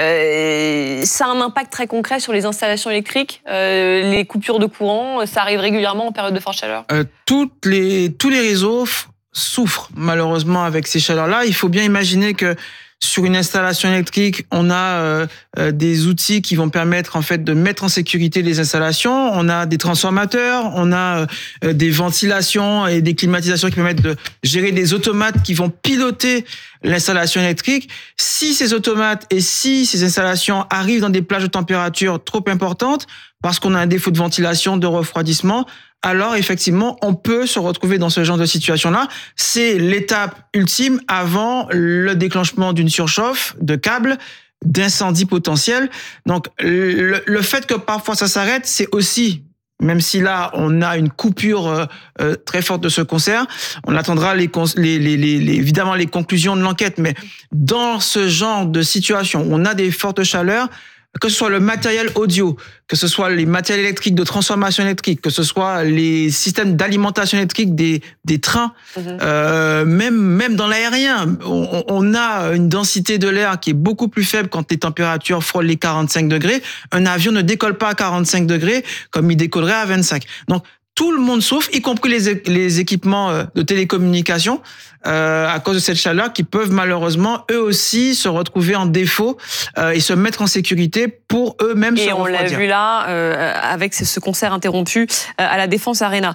euh, ça a un impact très concret sur les installations électriques, euh, les coupures de courant, ça arrive régulièrement en période de forte chaleur. Euh, toutes les, tous les réseaux souffrent malheureusement avec ces chaleurs-là. Il faut bien imaginer que sur une installation électrique, on a euh, euh, des outils qui vont permettre en fait de mettre en sécurité les installations. On a des transformateurs, on a euh, des ventilations et des climatisations qui permettent de gérer des automates qui vont piloter l'installation électrique. Si ces automates et si ces installations arrivent dans des plages de température trop importantes, parce qu'on a un défaut de ventilation, de refroidissement, alors effectivement, on peut se retrouver dans ce genre de situation-là. C'est l'étape ultime avant le déclenchement d'une surchauffe de câbles, d'incendie potentiel. Donc, le, le fait que parfois ça s'arrête, c'est aussi, même si là, on a une coupure euh, euh, très forte de ce concert, on attendra les, les, les, les, évidemment les conclusions de l'enquête, mais dans ce genre de situation où on a des fortes chaleurs, que ce soit le matériel audio, que ce soit les matériels électriques de transformation électrique, que ce soit les systèmes d'alimentation électrique des des trains, mmh. euh, même même dans l'aérien, on, on a une densité de l'air qui est beaucoup plus faible quand les températures frôlent les quarante-cinq degrés. Un avion ne décolle pas à quarante-cinq degrés comme il décollerait à vingt-cinq. Donc tout le monde souffre, y compris les, les équipements de télécommunication, euh, à cause de cette chaleur, qui peuvent malheureusement, eux aussi, se retrouver en défaut euh, et se mettre en sécurité pour eux-mêmes se refroidir. Et on l'a vu là, euh, avec ce concert interrompu euh, à la Défense Arena.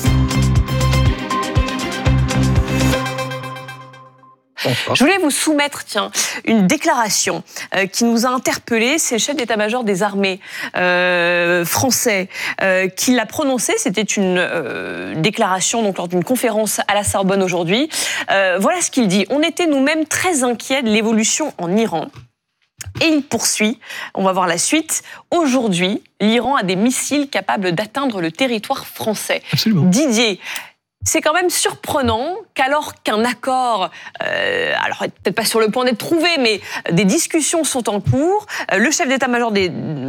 Je voulais vous soumettre, tiens, une déclaration euh, qui nous a interpellés. C'est le chef d'état-major des armées euh, français euh, qui l'a prononcée. C'était une euh, déclaration donc lors d'une conférence à la Sorbonne aujourd'hui. Euh, voilà ce qu'il dit. On était nous-mêmes très inquiets de l'évolution en Iran. Et il poursuit, on va voir la suite. Aujourd'hui, l'Iran a des missiles capables d'atteindre le territoire français. Absolument. Didier, c'est quand même surprenant qu'alors qu'un accord, euh, alors peut-être pas sur le point d'être trouvé, mais des discussions sont en cours, euh, le chef d'état-major des,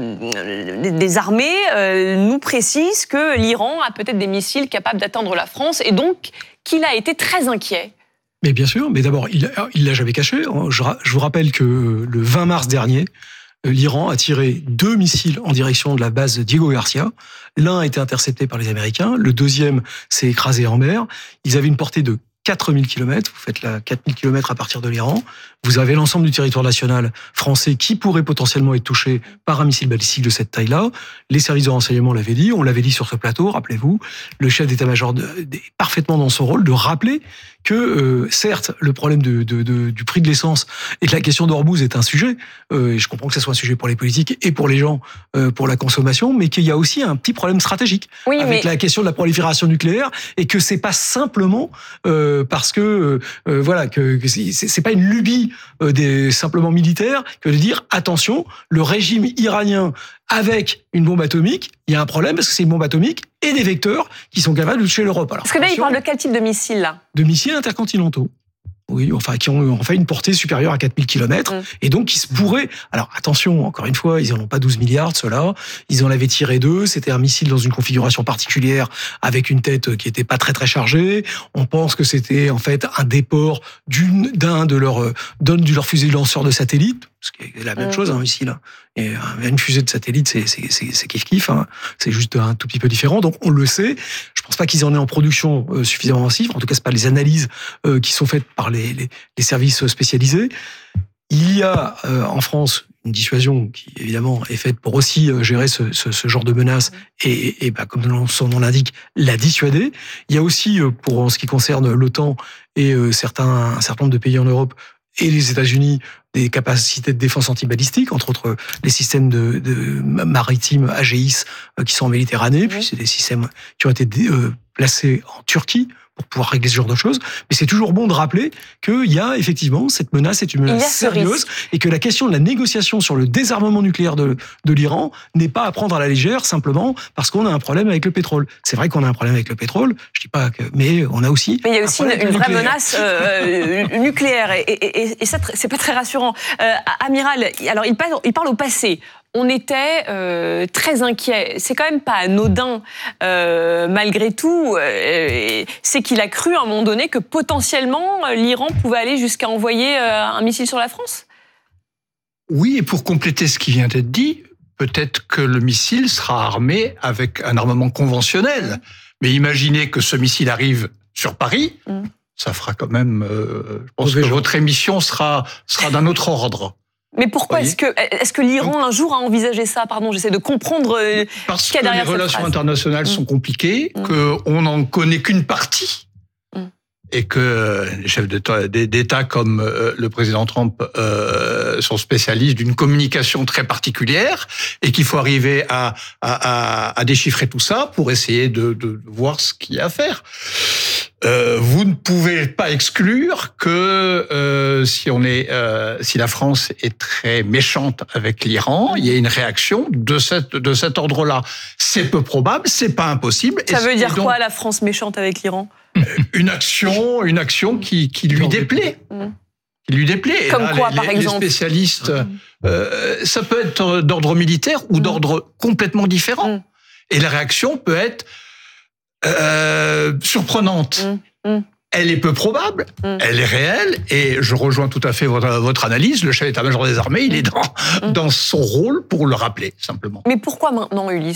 des, des armées euh, nous précise que l'Iran a peut-être des missiles capables d'atteindre la France et donc qu'il a été très inquiet. Mais bien sûr, mais d'abord, il ne l'a jamais caché. Je, je vous rappelle que le vingt mars dernier, l'Iran a tiré deux missiles en direction de la base Diego Garcia. L'un a été intercepté par les Américains, le deuxième s'est écrasé en mer. Ils avaient une portée de quatre mille kilomètres, vous faites là quatre mille kilomètres à partir de l'Iran, vous avez l'ensemble du territoire national français qui pourrait potentiellement être touché par un missile balistique de cette taille-là. Les services de renseignement l'avaient dit, on l'avait dit sur ce plateau, rappelez-vous, le chef d'état-major est parfaitement dans son rôle de rappeler que, euh, certes, le problème de, de, de, du prix de l'essence et de la question d'Ormuz est un sujet, euh, et je comprends que ce soit un sujet pour les politiques et pour les gens, euh, pour la consommation, mais qu'il y a aussi un petit problème stratégique oui, avec mais... la question de la prolifération nucléaire, et que c'est pas simplement euh, parce que, euh, voilà, que, que c'est, c'est pas une lubie euh, des, simplement militaire que de dire, attention, le régime iranien avec une bombe atomique, il y a un problème parce que c'est une bombe atomique et des vecteurs qui sont capables de toucher l'Europe. Alors, parce que là, il parle de quel type de missiles, là ? De missiles intercontinentaux. Oui, enfin, qui ont en fait une portée supérieure à quatre mille kilomètres, mmh. et donc qui se pourraient... Alors, attention, encore une fois, ils n'en ont pas douze milliards, ceux-là. Ils en avaient tiré deux. C'était un missile dans une configuration particulière, avec une tête qui n'était pas très très chargée. On pense que c'était en fait un déport d'une, d'un de leurs, d'un de leurs fusées lanceurs de satellites, ce qui est la même mmh. chose, un missile. Et une fusée de satellite, c'est, c'est, c'est, c'est kiff-kiff, hein. C'est juste un tout petit peu différent. Donc, on le sait. Je pense pas qu'ils en aient en production euh, suffisamment massive. En tout cas, c'est pas les analyses euh, qui sont faites par les, les, les services spécialisés. Il y a euh, en France une dissuasion qui, évidemment, est faite pour aussi euh, gérer ce, ce, ce genre de menaces et, et bah, comme son nom l'indique, la dissuader. Il y a aussi, euh, pour en ce qui concerne l'OTAN et euh, certains, un certain nombre de pays en Europe, et les États-Unis, des capacités de défense antibalistique, entre autres les systèmes de, de maritimes A G I S euh, qui sont en Méditerranée, puis c'est des systèmes qui ont été euh, placés en Turquie pour pouvoir régler ce genre de choses. Mais c'est toujours bon de rappeler qu'il y a effectivement cette menace, c'est une menace sérieuse, et que la question de la négociation sur le désarmement nucléaire de, de l'Iran n'est pas à prendre à la légère simplement parce qu'on a un problème avec le pétrole. C'est vrai qu'on a un problème avec le pétrole, je dis pas que, mais on a aussi. Mais il y a aussi une, une vraie menace euh, nucléaire, et, et, et, et ça, c'est pas très rassurant. Euh, Amiral, alors il parle, il parle au passé. On était euh, très inquiets. C'est quand même pas anodin, euh, malgré tout. Euh, c'est qu'il a cru à un moment donné que potentiellement l'Iran pouvait aller jusqu'à envoyer euh, un missile sur la France. Oui, et pour compléter ce qui vient d'être dit, peut-être que le missile sera armé avec un armement conventionnel. Mais imaginez que ce missile arrive sur Paris, mmh. ça fera quand même... Euh, je pense que gens. votre émission sera, sera d'un autre ordre. Mais pourquoi est-ce que, est-ce que l'Iran un jour a envisagé ça ? Pardon, j'essaie de comprendre Parce ce qu'il y a derrière cette phrase. Parce que les relations internationales mmh. sont compliquées, mmh. qu'on n'en connaît qu'une partie, mmh. et que les chefs d'État, d'État comme le président Trump euh, sont spécialistes d'une communication très particulière, et qu'il faut arriver à, à, à, à déchiffrer tout ça pour essayer de, de voir ce qu'il y a à faire. Euh, vous ne pouvez pas exclure que euh, si on est, euh, si la France est très méchante avec l'Iran, il y a une réaction de cette de cet ordre-là. C'est peu probable, c'est pas impossible. Ça veut dire donc, quoi, la France méchante avec l'Iran ? Une action, une action qui qui lui déplaît. Mmh. Qui lui déplaît. Comme là, quoi, les, par les, exemple ? Les spécialistes, euh, ça peut être d'ordre militaire ou mmh. d'ordre complètement différent. Mmh. Et la réaction peut être Euh, surprenante. Mmh, mmh. Elle est peu probable, mmh. elle est réelle, et je rejoins tout à fait votre, votre analyse. Le chef d'état-major des armées, il est dans, mmh. dans son rôle pour le rappeler, simplement. Mais pourquoi maintenant, Ulysse ?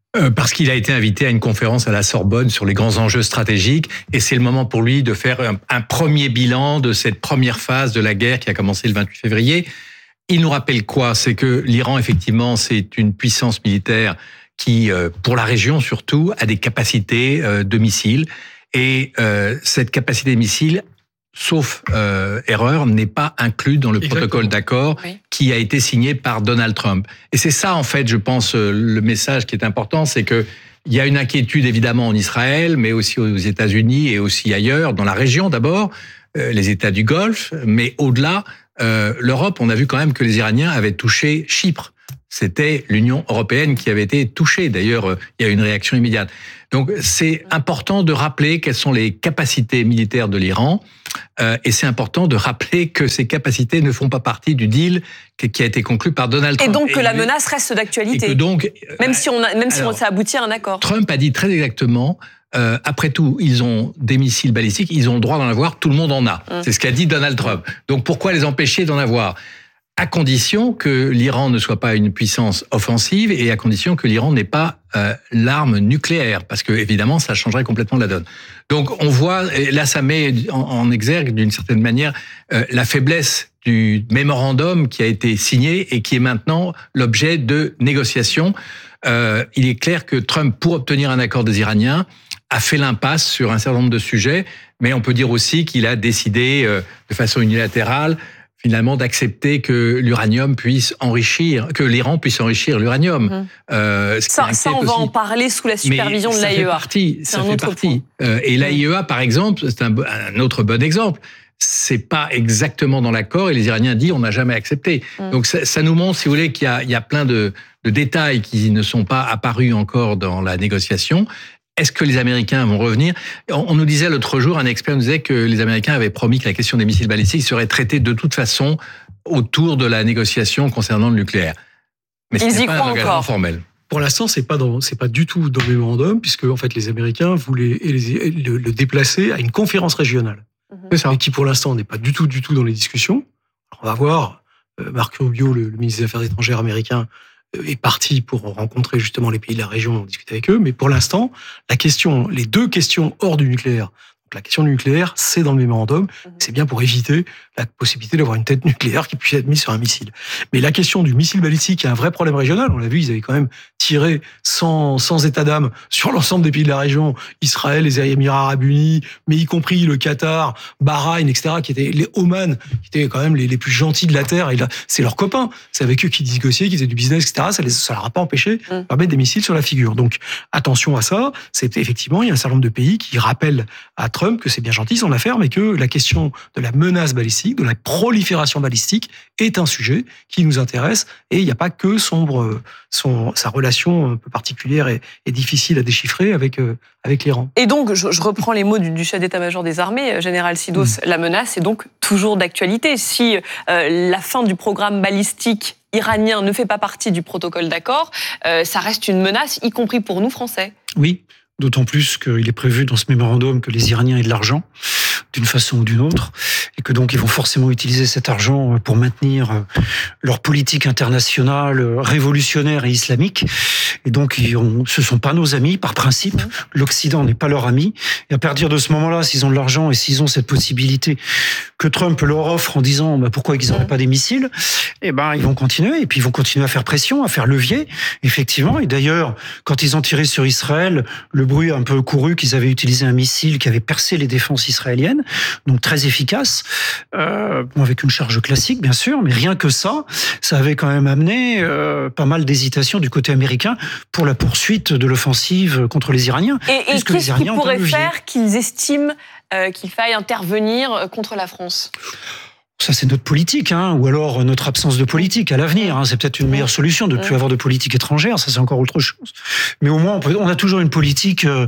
Euh, parce qu'il a été invité à une conférence à la Sorbonne sur les grands enjeux stratégiques, et c'est le moment pour lui de faire un, un premier bilan de cette première phase de la guerre qui a commencé le vingt-huit février. Il nous rappelle quoi? C'est que l'Iran, effectivement, c'est une puissance militaire qui, euh, pour la région surtout, a des capacités euh, de missiles, et euh, cette capacité de missiles, sauf euh, erreur, n'est pas inclus dans le Exactement. protocole d'accord oui. qui a été signé par Donald Trump. Et c'est ça, en fait, je pense, le message qui est important, c'est que il y a une inquiétude, évidemment, en Israël, mais aussi aux États-Unis et aussi ailleurs, dans la région d'abord, euh, les États du Golfe, mais au-delà, euh, l'Europe, on a vu quand même que les Iraniens avaient touché Chypre. C'était l'Union européenne qui avait été touchée. D'ailleurs, il y a eu une réaction immédiate. Donc, c'est important de rappeler quelles sont les capacités militaires de l'Iran. Euh, et c'est important de rappeler que ces capacités ne font pas partie du deal qui a été conclu par Donald Trump. Et donc que et la menace reste d'actualité. Et que donc, même si on a, même si alors, ça aboutit à un accord. Trump a dit très exactement. Euh, après tout, ils ont des missiles balistiques, ils ont le droit d'en avoir. Tout le monde en a. Hum. C'est ce qu'a dit Donald Trump. Donc pourquoi les empêcher d'en avoir? À condition que l'Iran ne soit pas une puissance offensive et à condition que l'Iran n'ait pas euh, l'arme nucléaire, parce que évidemment ça changerait complètement la donne. Donc on voit, et là ça met en, en exergue d'une certaine manière euh, la faiblesse du mémorandum qui a été signé et qui est maintenant l'objet de négociations. Euh, il est clair que Trump, pour obtenir un accord des Iraniens, a fait l'impasse sur un certain nombre de sujets, mais on peut dire aussi qu'il a décidé euh, de façon unilatérale finalement d'accepter que l'uranium puisse enrichir, que l'Iran puisse enrichir l'uranium. Mmh. Euh, ça, ça, on va aussi. en parler sous la supervision Mais de l'A I E A. Partie, ça fait partie. Euh, et l'A I E A, par exemple, c'est un, un autre bon exemple. C'est pas exactement dans l'accord et les Iraniens disent on n'a jamais accepté. Mmh. Donc ça, ça nous montre, si vous voulez, qu'il y a, il y a plein de, de détails qui ne sont pas apparus encore dans la négociation. Est-ce que les Américains vont revenir? On nous disait l'autre jour, un expert nous disait que les Américains avaient promis que la question des missiles balistiques serait traitée de toute façon autour de la négociation concernant le nucléaire. Mais Ils ce n'est y pas croient un engagement encore. formel. Pour l'instant, c'est pas dans, c'est pas du tout dans le mémorandum, puisque en fait les Américains voulaient les, le, le déplacer à une conférence régionale, C'est ça. mais qui pour l'instant n'est pas du tout, du tout dans les discussions. Alors, on va voir. Euh, Marco Rubio, le, le ministre des Affaires étrangères américain, est parti pour rencontrer justement les pays de la région, discuter avec eux. Mais pour l'instant, la question, les deux questions hors du nucléaire, donc la question du nucléaire, c'est dans le mémorandum. C'est bien pour éviter la possibilité d'avoir une tête nucléaire qui puisse être mise sur un missile. Mais la question du missile balistique, il y a un vrai problème régional. On l'a vu, ils avaient quand même tiré sans, sans état d'âme sur l'ensemble des pays de la région, Israël, les Émirats Arabes Unis, mais y compris le Qatar, Bahreïn, et cetera, qui étaient les Oman, qui étaient quand même les, les plus gentils de la Terre. Et là, c'est leurs copains. C'est avec eux qu'ils négociaient, qu'ils faisaient du business, et cetera. Ça les, ça leur a pas empêché de leur mettre des missiles sur la figure. Donc, attention à ça. C'est effectivement, il y a un certain nombre de pays qui rappellent à Trump que c'est bien gentil son affaire, mais que la question de la menace balistique, de la prolifération balistique est un sujet qui nous intéresse, et il n'y a pas que son, son, sa relation un peu particulière et, et difficile à déchiffrer avec, euh, avec l'Iran. Et donc, je, je reprends les mots du, du chef d'état-major des armées, général Sidos, mmh. la menace est donc toujours d'actualité. Si euh, la fin du programme balistique iranien ne fait pas partie du protocole d'accord, euh, ça reste une menace, y compris pour nous, Français. Oui, d'autant plus qu'il est prévu dans ce mémorandum que les Iraniens aient de l'argent, d'une façon ou d'une autre, et que donc ils vont forcément utiliser cet argent pour maintenir leur politique internationale révolutionnaire et islamique. Et donc, ils ont, ce sont pas nos amis, par principe. L'Occident n'est pas leur ami. Et à partir de ce moment-là, s'ils ont de l'argent et s'ils ont cette possibilité que Trump leur offre en disant bah, pourquoi ils n'auraient pas des missiles, eh ben, ils vont continuer. Et puis, ils vont continuer à faire pression, à faire levier, effectivement. Et d'ailleurs, quand ils ont tiré sur Israël, le bruit a un peu couru qu'ils avaient utilisé un missile qui avait percé les défenses israéliennes, donc très efficace, euh, bon, avec une charge classique, bien sûr, mais rien que ça, ça avait quand même amené euh, pas mal d'hésitation du côté américain pour la poursuite de l'offensive contre les Iraniens. Et, et qu'est-ce qui pourrait faire qu'ils estiment euh, qu'il faille intervenir contre la France ? Ça, c'est notre politique, hein, ou alors notre absence de politique à l'avenir. Hein. C'est peut-être une meilleure solution de ne plus avoir de politique étrangère, ça c'est encore autre chose. Mais au moins, on, peut, on a toujours une politique... Euh,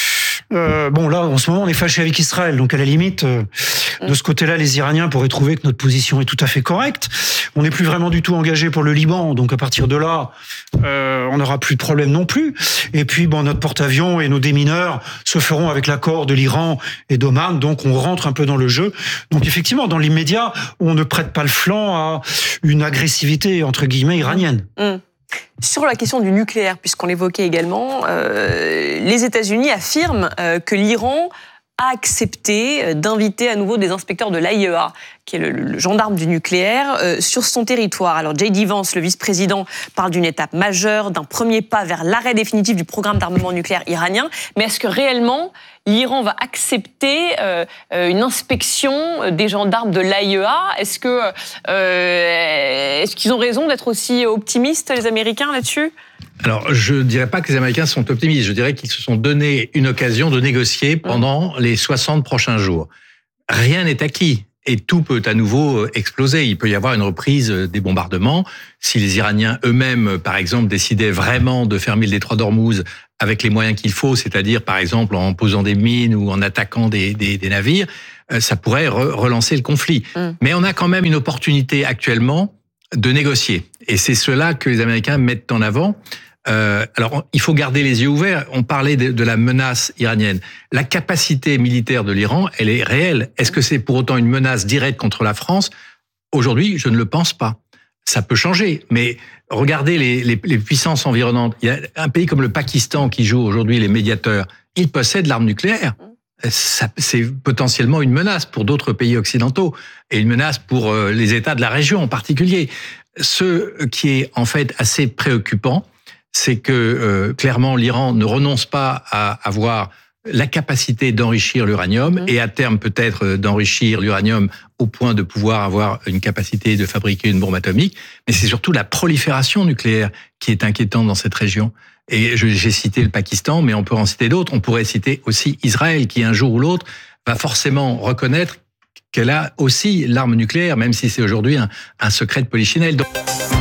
Euh, bon, là, en ce moment, on est fâché avec Israël. Donc, à la limite, euh, de ce côté-là, les Iraniens pourraient trouver que notre position est tout à fait correcte. On n'est plus vraiment du tout engagé pour le Liban. Donc, à partir de là, euh, on n'aura plus de problème non plus. Et puis, bon, notre porte-avions et nos démineurs se feront avec l'accord de l'Iran et d'Oman. Donc, on rentre un peu dans le jeu. Donc, effectivement, dans l'immédiat, on ne prête pas le flanc à une agressivité, entre guillemets, iranienne. Mmh. Sur la question du nucléaire, puisqu'on l'évoquait également, euh, les États-Unis affirment euh, que l'Iran a accepté d'inviter à nouveau des inspecteurs de l'A I E A, qui est le, le gendarme du nucléaire, euh, sur son territoire. Alors J D Vance, le vice-président, parle d'une étape majeure, d'un premier pas vers l'arrêt définitif du programme d'armement nucléaire iranien. Mais est-ce que réellement l'Iran va accepter euh, une inspection des gendarmes de l'A I E A ? Est-ce que euh, est-ce qu'ils ont raison d'être aussi optimistes, les Américains, là-dessus ? Alors, je ne dirais pas que les Américains sont optimistes. Je dirais qu'ils se sont donné une occasion de négocier pendant mmh. les soixante prochains jours. Rien n'est acquis et tout peut à nouveau exploser. Il peut y avoir une reprise des bombardements. Si les Iraniens eux-mêmes, par exemple, décidaient vraiment de fermer le détroit d'Ormuz avec les moyens qu'il faut, c'est-à-dire, par exemple, en posant des mines ou en attaquant des, des, des navires, ça pourrait re- relancer le conflit. Mmh. Mais on a quand même une opportunité actuellement de négocier. Et c'est cela que les Américains mettent en avant. Euh, alors, il faut garder les yeux ouverts. On parlait de, de la menace iranienne. La capacité militaire de l'Iran, elle est réelle. Est-ce que c'est pour autant une menace directe contre la France ? Aujourd'hui, je ne le pense pas. Ça peut changer, mais regardez les, les, les puissances environnantes. Il y a un pays comme le Pakistan qui joue aujourd'hui les médiateurs. Il possède l'arme nucléaire. Ça, c'est potentiellement une menace pour d'autres pays occidentaux et une menace pour les États de la région en particulier. Ce qui est en fait assez préoccupant, c'est que euh, clairement l'Iran ne renonce pas à avoir la capacité d'enrichir l'uranium mmh. et à terme peut-être d'enrichir l'uranium au point de pouvoir avoir une capacité de fabriquer une bombe atomique. Mais c'est surtout la prolifération nucléaire qui est inquiétante dans cette région. Et j'ai cité le Pakistan, mais on peut en citer d'autres. On pourrait citer aussi Israël, qui un jour ou l'autre va forcément reconnaître qu'elle a aussi l'arme nucléaire, même si c'est aujourd'hui un, un secret de polichinelle. Donc...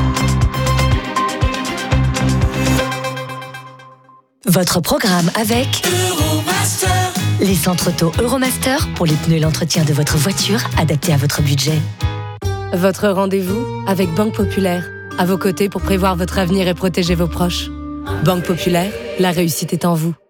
Votre programme avec Euromaster. Les centres auto Euromaster pour les pneus et l'entretien de votre voiture adaptés à votre budget. Votre rendez-vous avec Banque Populaire. À vos côtés pour prévoir votre avenir et protéger vos proches. Banque Populaire, la réussite est en vous.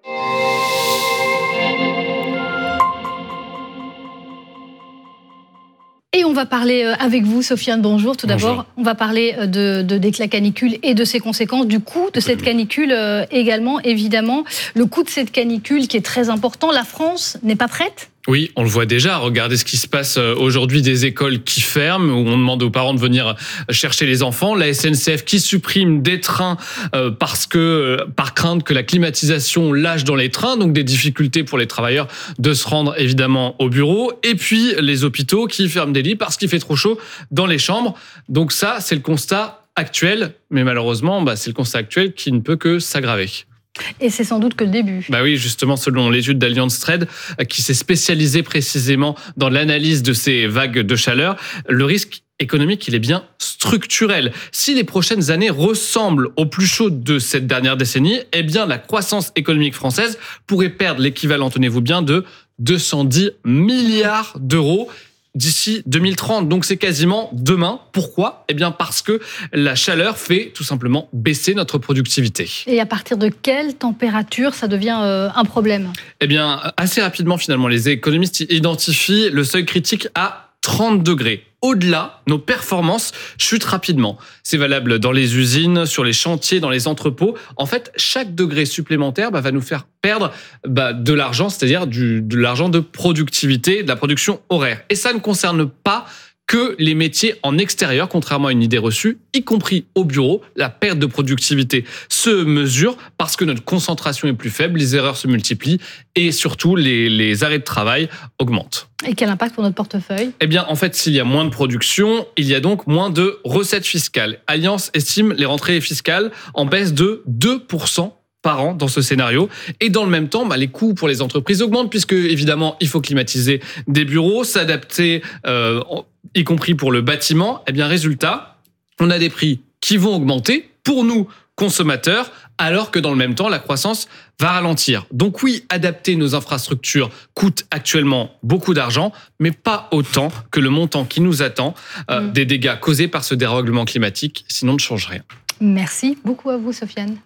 Et on va parler avec vous, Sofiane, bonjour. Tout d'abord, bonjour. On va parler de, de d'éclat canicule et de ses conséquences, du coût de cette canicule également, évidemment. Le coût de cette canicule qui est très important. La France n'est pas prête ? Oui, on le voit déjà. Regardez ce qui se passe aujourd'hui, des écoles qui ferment, où on demande aux parents de venir chercher les enfants. La S N C F qui supprime des trains parce que, par crainte que la climatisation lâche dans les trains, donc des difficultés pour les travailleurs de se rendre évidemment au bureau. Et puis les hôpitaux qui ferment des lits parce qu'il fait trop chaud dans les chambres. Donc ça, c'est le constat actuel. Mais malheureusement, bah, c'est le constat actuel qui ne peut que s'aggraver. Et c'est sans doute que le début. Bah oui, justement, selon l'étude d'Allianz Trade, qui s'est spécialisée précisément dans l'analyse de ces vagues de chaleur, le risque économique, il est bien structurel. Si les prochaines années ressemblent au plus chaud de cette dernière décennie, eh bien, la croissance économique française pourrait perdre l'équivalent, tenez-vous bien, de deux cent dix milliards d'euros d'ici deux mille trente. Donc c'est quasiment demain. Pourquoi ? Eh bien parce que la chaleur fait tout simplement baisser notre productivité. Et à partir de quelle température ça devient euh, un problème ? Eh bien assez rapidement finalement, les économistes identifient le seuil critique à trente degrés. Au-delà, nos performances chutent rapidement. C'est valable dans les usines, sur les chantiers, dans les entrepôts. En fait, chaque degré supplémentaire bah, va nous faire perdre bah, de l'argent, c'est-à-dire du, de l'argent de productivité, de la production horaire. Et ça ne concerne pas que les métiers en extérieur, contrairement à une idée reçue, y compris au bureau. La perte de productivité se mesure parce que notre concentration est plus faible, les erreurs se multiplient et surtout les, les arrêts de travail augmentent. Et quel impact pour notre portefeuille ? Eh bien, en fait, s'il y a moins de production, il y a donc moins de recettes fiscales. Allianz estime les rentrées fiscales en baisse de deux pour cent par an dans ce scénario. Et dans le même temps, bah, les coûts pour les entreprises augmentent puisque, évidemment, il faut climatiser des bureaux, s'adapter, euh, y compris pour le bâtiment. Eh bien, résultat, on a des prix qui vont augmenter pour nous, consommateurs, alors que dans le même temps, la croissance va ralentir. Donc oui, adapter nos infrastructures coûte actuellement beaucoup d'argent, mais pas autant que le montant qui nous attend euh, mmh. des dégâts causés par ce dérèglement climatique, sinon ne change rien. Merci beaucoup à vous, Sofiane.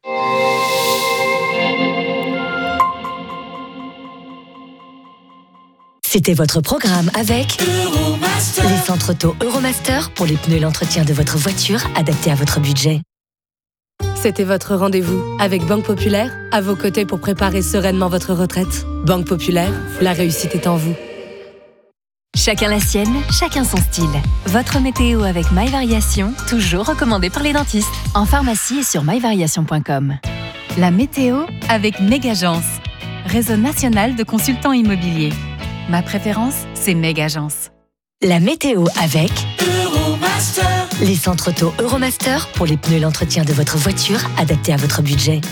C'était votre programme avec Euromaster. Les centres auto Euromaster pour les pneus et l'entretien de votre voiture adaptés à votre budget. C'était votre rendez-vous avec Banque Populaire, à vos côtés pour préparer sereinement votre retraite. Banque Populaire, la réussite est en vous. Chacun la sienne, chacun son style. Votre météo avec My Variation, toujours recommandé par les dentistes. En pharmacie et sur my variation point com. La météo avec Mégagence, réseau national de consultants immobiliers. Ma préférence, c'est Mégagence. La météo avec Euromaster. Les centres auto Euromaster pour les pneus et l'entretien de votre voiture adaptés à votre budget.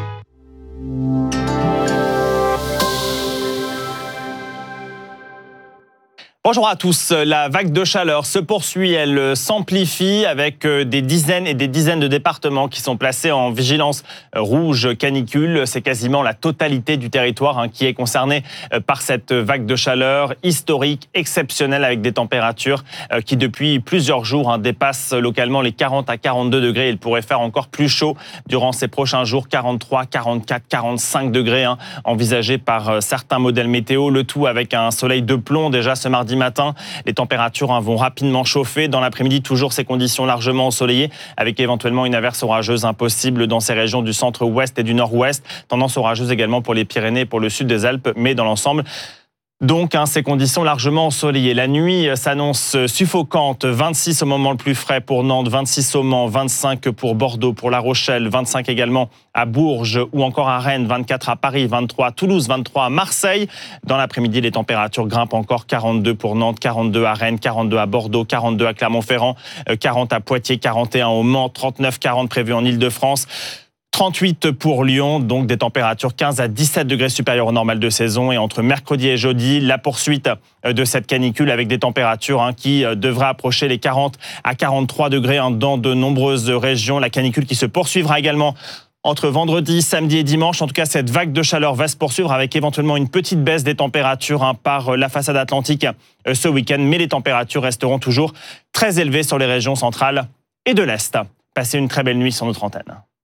Bonjour à tous. La vague de chaleur se poursuit, elle s'amplifie avec des dizaines et des dizaines de départements qui sont placés en vigilance rouge canicule. C'est quasiment la totalité du territoire hein, qui est concerné par cette vague de chaleur historique, exceptionnelle, avec des températures qui depuis plusieurs jours hein, dépassent localement les quarante à quarante-deux degrés. Il pourrait faire encore plus chaud durant ces prochains jours, quarante-trois, quarante-quatre, quarante-cinq degrés hein, envisagés par certains modèles météo. Le tout avec un soleil de plomb déjà ce mardi matin. Les températures hein, vont rapidement chauffer. Dans l'après-midi, toujours ces conditions largement ensoleillées, avec éventuellement une averse orageuse impossible dans ces régions du centre-ouest et du nord-ouest. Tendance orageuse également pour les Pyrénées et pour le sud des Alpes, mais dans l'ensemble, donc, hein, ces conditions largement ensoleillées. La nuit s'annonce suffocante. vingt-six au moment le plus frais pour Nantes, vingt-six au Mans, vingt-cinq pour Bordeaux, pour La Rochelle, vingt-cinq également à Bourges ou encore à Rennes, vingt-quatre à Paris, vingt-trois à Toulouse, vingt-trois à Marseille. Dans l'après-midi, les températures grimpent encore. quarante-deux pour Nantes, quarante-deux à Rennes, quarante-deux à Bordeaux, quarante-deux à Clermont-Ferrand, quarante à Poitiers, quarante et un au Mans, trente-neuf quarante prévus en Île-de-France. trente-huit pour Lyon, donc des températures quinze à dix-sept degrés supérieures au normal de saison. Et entre mercredi et jeudi, la poursuite de cette canicule avec des températures hein, qui devraient approcher les quarante à quarante-trois degrés hein, dans de nombreuses régions. La canicule qui se poursuivra également entre vendredi, samedi et dimanche. En tout cas, cette vague de chaleur va se poursuivre avec éventuellement une petite baisse des températures hein, par la façade atlantique euh, ce week-end. Mais les températures resteront toujours très élevées sur les régions centrales et de l'Est. Passez une très belle nuit sur notre antenne.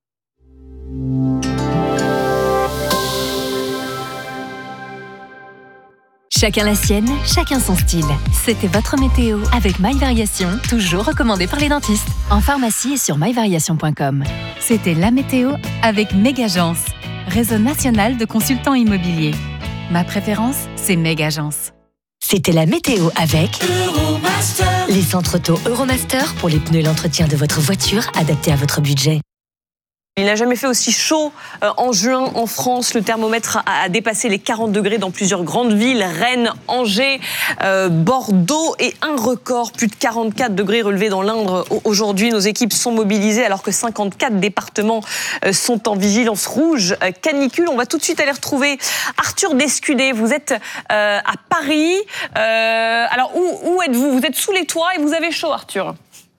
Chacun la sienne, chacun son style. C'était votre météo avec My Variation, toujours recommandé par les dentistes. En pharmacie et sur my variation point com. C'était la météo avec Mégagence, réseau national de consultants immobiliers. Ma préférence, c'est Mégagence. C'était la météo avec Euromaster. Les centres auto Euromaster pour les pneus et l'entretien de votre voiture adaptés à votre budget. Il n'a jamais fait aussi chaud en juin en France. Le thermomètre a dépassé les quarante degrés dans plusieurs grandes villes. Rennes, Angers, euh, Bordeaux et un record, plus de quarante-quatre degrés relevés dans l'Indre. Aujourd'hui, nos équipes sont mobilisées alors que cinquante-quatre départements sont en vigilance rouge canicule. On va tout de suite aller retrouver Arthur Descudé. Vous êtes euh, à Paris. Euh, alors, où, où êtes-vous ? Vous êtes sous les toits et vous avez chaud, Arthur ?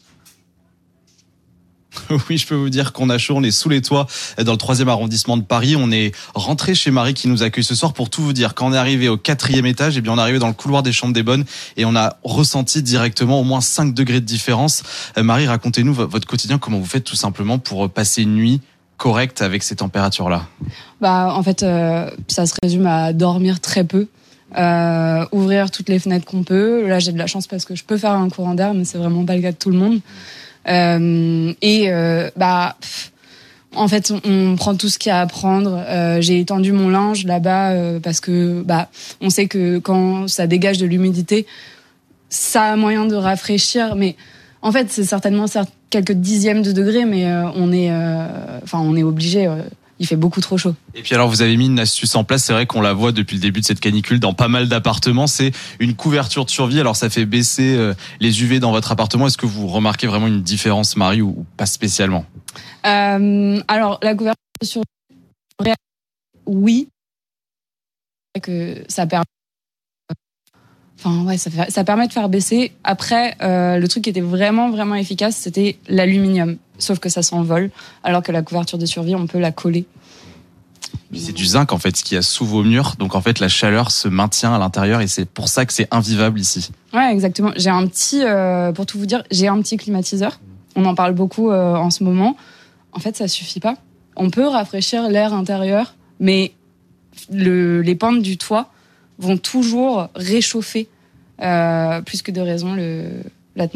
Oui, je peux vous dire qu'on a chaud, on est sous les toits dans le troisième arrondissement de Paris. On est rentré chez Marie qui nous accueille ce soir. Pour tout vous dire, quand on est arrivé au quatrième étage, eh bien on est arrivé dans le couloir des chambres des bonnes et on a ressenti directement au moins cinq degrés de différence. Marie, racontez-nous votre quotidien, comment vous faites tout simplement pour passer une nuit correcte avec ces températures-là ? Bah, en fait, euh, ça se résume à dormir très peu. Euh, ouvrir toutes les fenêtres qu'on peut. Là, j'ai de la chance parce que je peux faire un courant d'air, mais c'est vraiment pas le cas de tout le monde. Euh, et euh, bah, pff, en fait, on, on prend tout ce qu'il y a à prendre. Euh, j'ai étendu mon linge là-bas euh, parce que bah, on sait que quand ça dégage de l'humidité, ça a moyen de rafraîchir. Mais en fait, c'est certainement quelques dixièmes de degrés, mais euh, on est, enfin, euh, on est obligé. Euh, il fait beaucoup trop chaud. Et puis alors, vous avez mis une astuce en place. C'est vrai qu'on la voit depuis le début de cette canicule dans pas mal d'appartements. C'est une couverture de survie. Alors, ça fait baisser euh, les U V dans votre appartement. Est-ce que vous remarquez vraiment une différence, Marie, ou, ou pas spécialement ? euh, Alors, la couverture de survie, oui. Que ça permet. Enfin, ouais, ça, fait, ça permet de faire baisser. Après, euh, le truc qui était vraiment, vraiment efficace, c'était l'aluminium. Sauf que ça s'envole, alors que la couverture de survie, on peut la coller. C'est du zinc, en fait, ce qu'il y a sous vos murs. Donc, en fait, la chaleur se maintient à l'intérieur et c'est pour ça que c'est invivable ici. Ouais, exactement. J'ai un petit, euh, pour tout vous dire, j'ai un petit climatiseur. On en parle beaucoup euh, en ce moment. En fait, ça suffit pas. On peut rafraîchir l'air intérieur, mais le, les pentes du toit vont toujours réchauffer, euh, plus que de raison, le, l'atmosphère.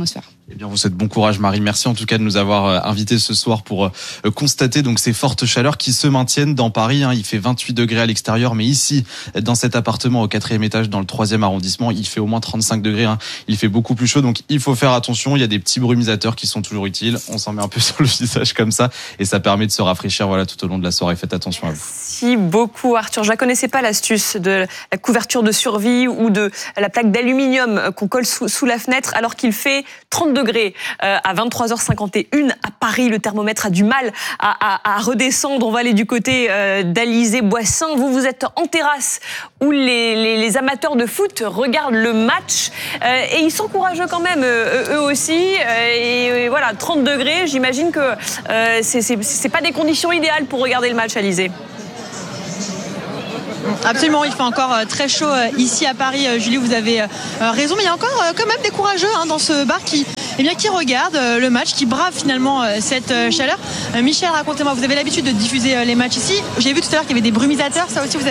Eh bien, vous souhaite bon courage, Marie. Merci en tout cas de nous avoir invités ce soir pour constater donc ces fortes chaleurs qui se maintiennent dans Paris. Il fait vingt-huit degrés à l'extérieur, mais ici, dans cet appartement au quatrième étage, dans le troisième arrondissement, il fait au moins trente-cinq degrés. Il fait beaucoup plus chaud, donc il faut faire attention. Il y a des petits brumisateurs qui sont toujours utiles. On s'en met un peu sur le visage comme ça, et ça permet de se rafraîchir. Voilà, tout au long de la soirée. Faites attention à vous. Merci beaucoup, Arthur. Je ne connaissais pas, l'astuce de la couverture de survie ou de la plaque d'aluminium qu'on colle sous, sous la fenêtre alors qu'il fait trente degrés. Euh, à vingt-trois heures cinquante et un à Paris, le thermomètre a du mal à, à, à redescendre. On va aller du côté euh, d'Alizé-Boissin. Vous, vous êtes en terrasse où les, les, les amateurs de foot regardent le match euh, et ils sont courageux quand même, euh, eux aussi. Euh, et, et voilà, trente degrés, j'imagine que euh, c'est, c'est, c'est pas des conditions idéales pour regarder le match, Alizé. Absolument, il fait encore très chaud ici à Paris. Julie, vous avez raison, mais il y a encore quand même des courageux hein, dans ce bar qui, eh bien, qui regardent le match, qui bravent finalement cette chaleur. Michel, racontez-moi, vous avez l'habitude de diffuser les matchs ici. J'ai vu tout à l'heure qu'il y avait des brumisateurs, ça aussi vous avez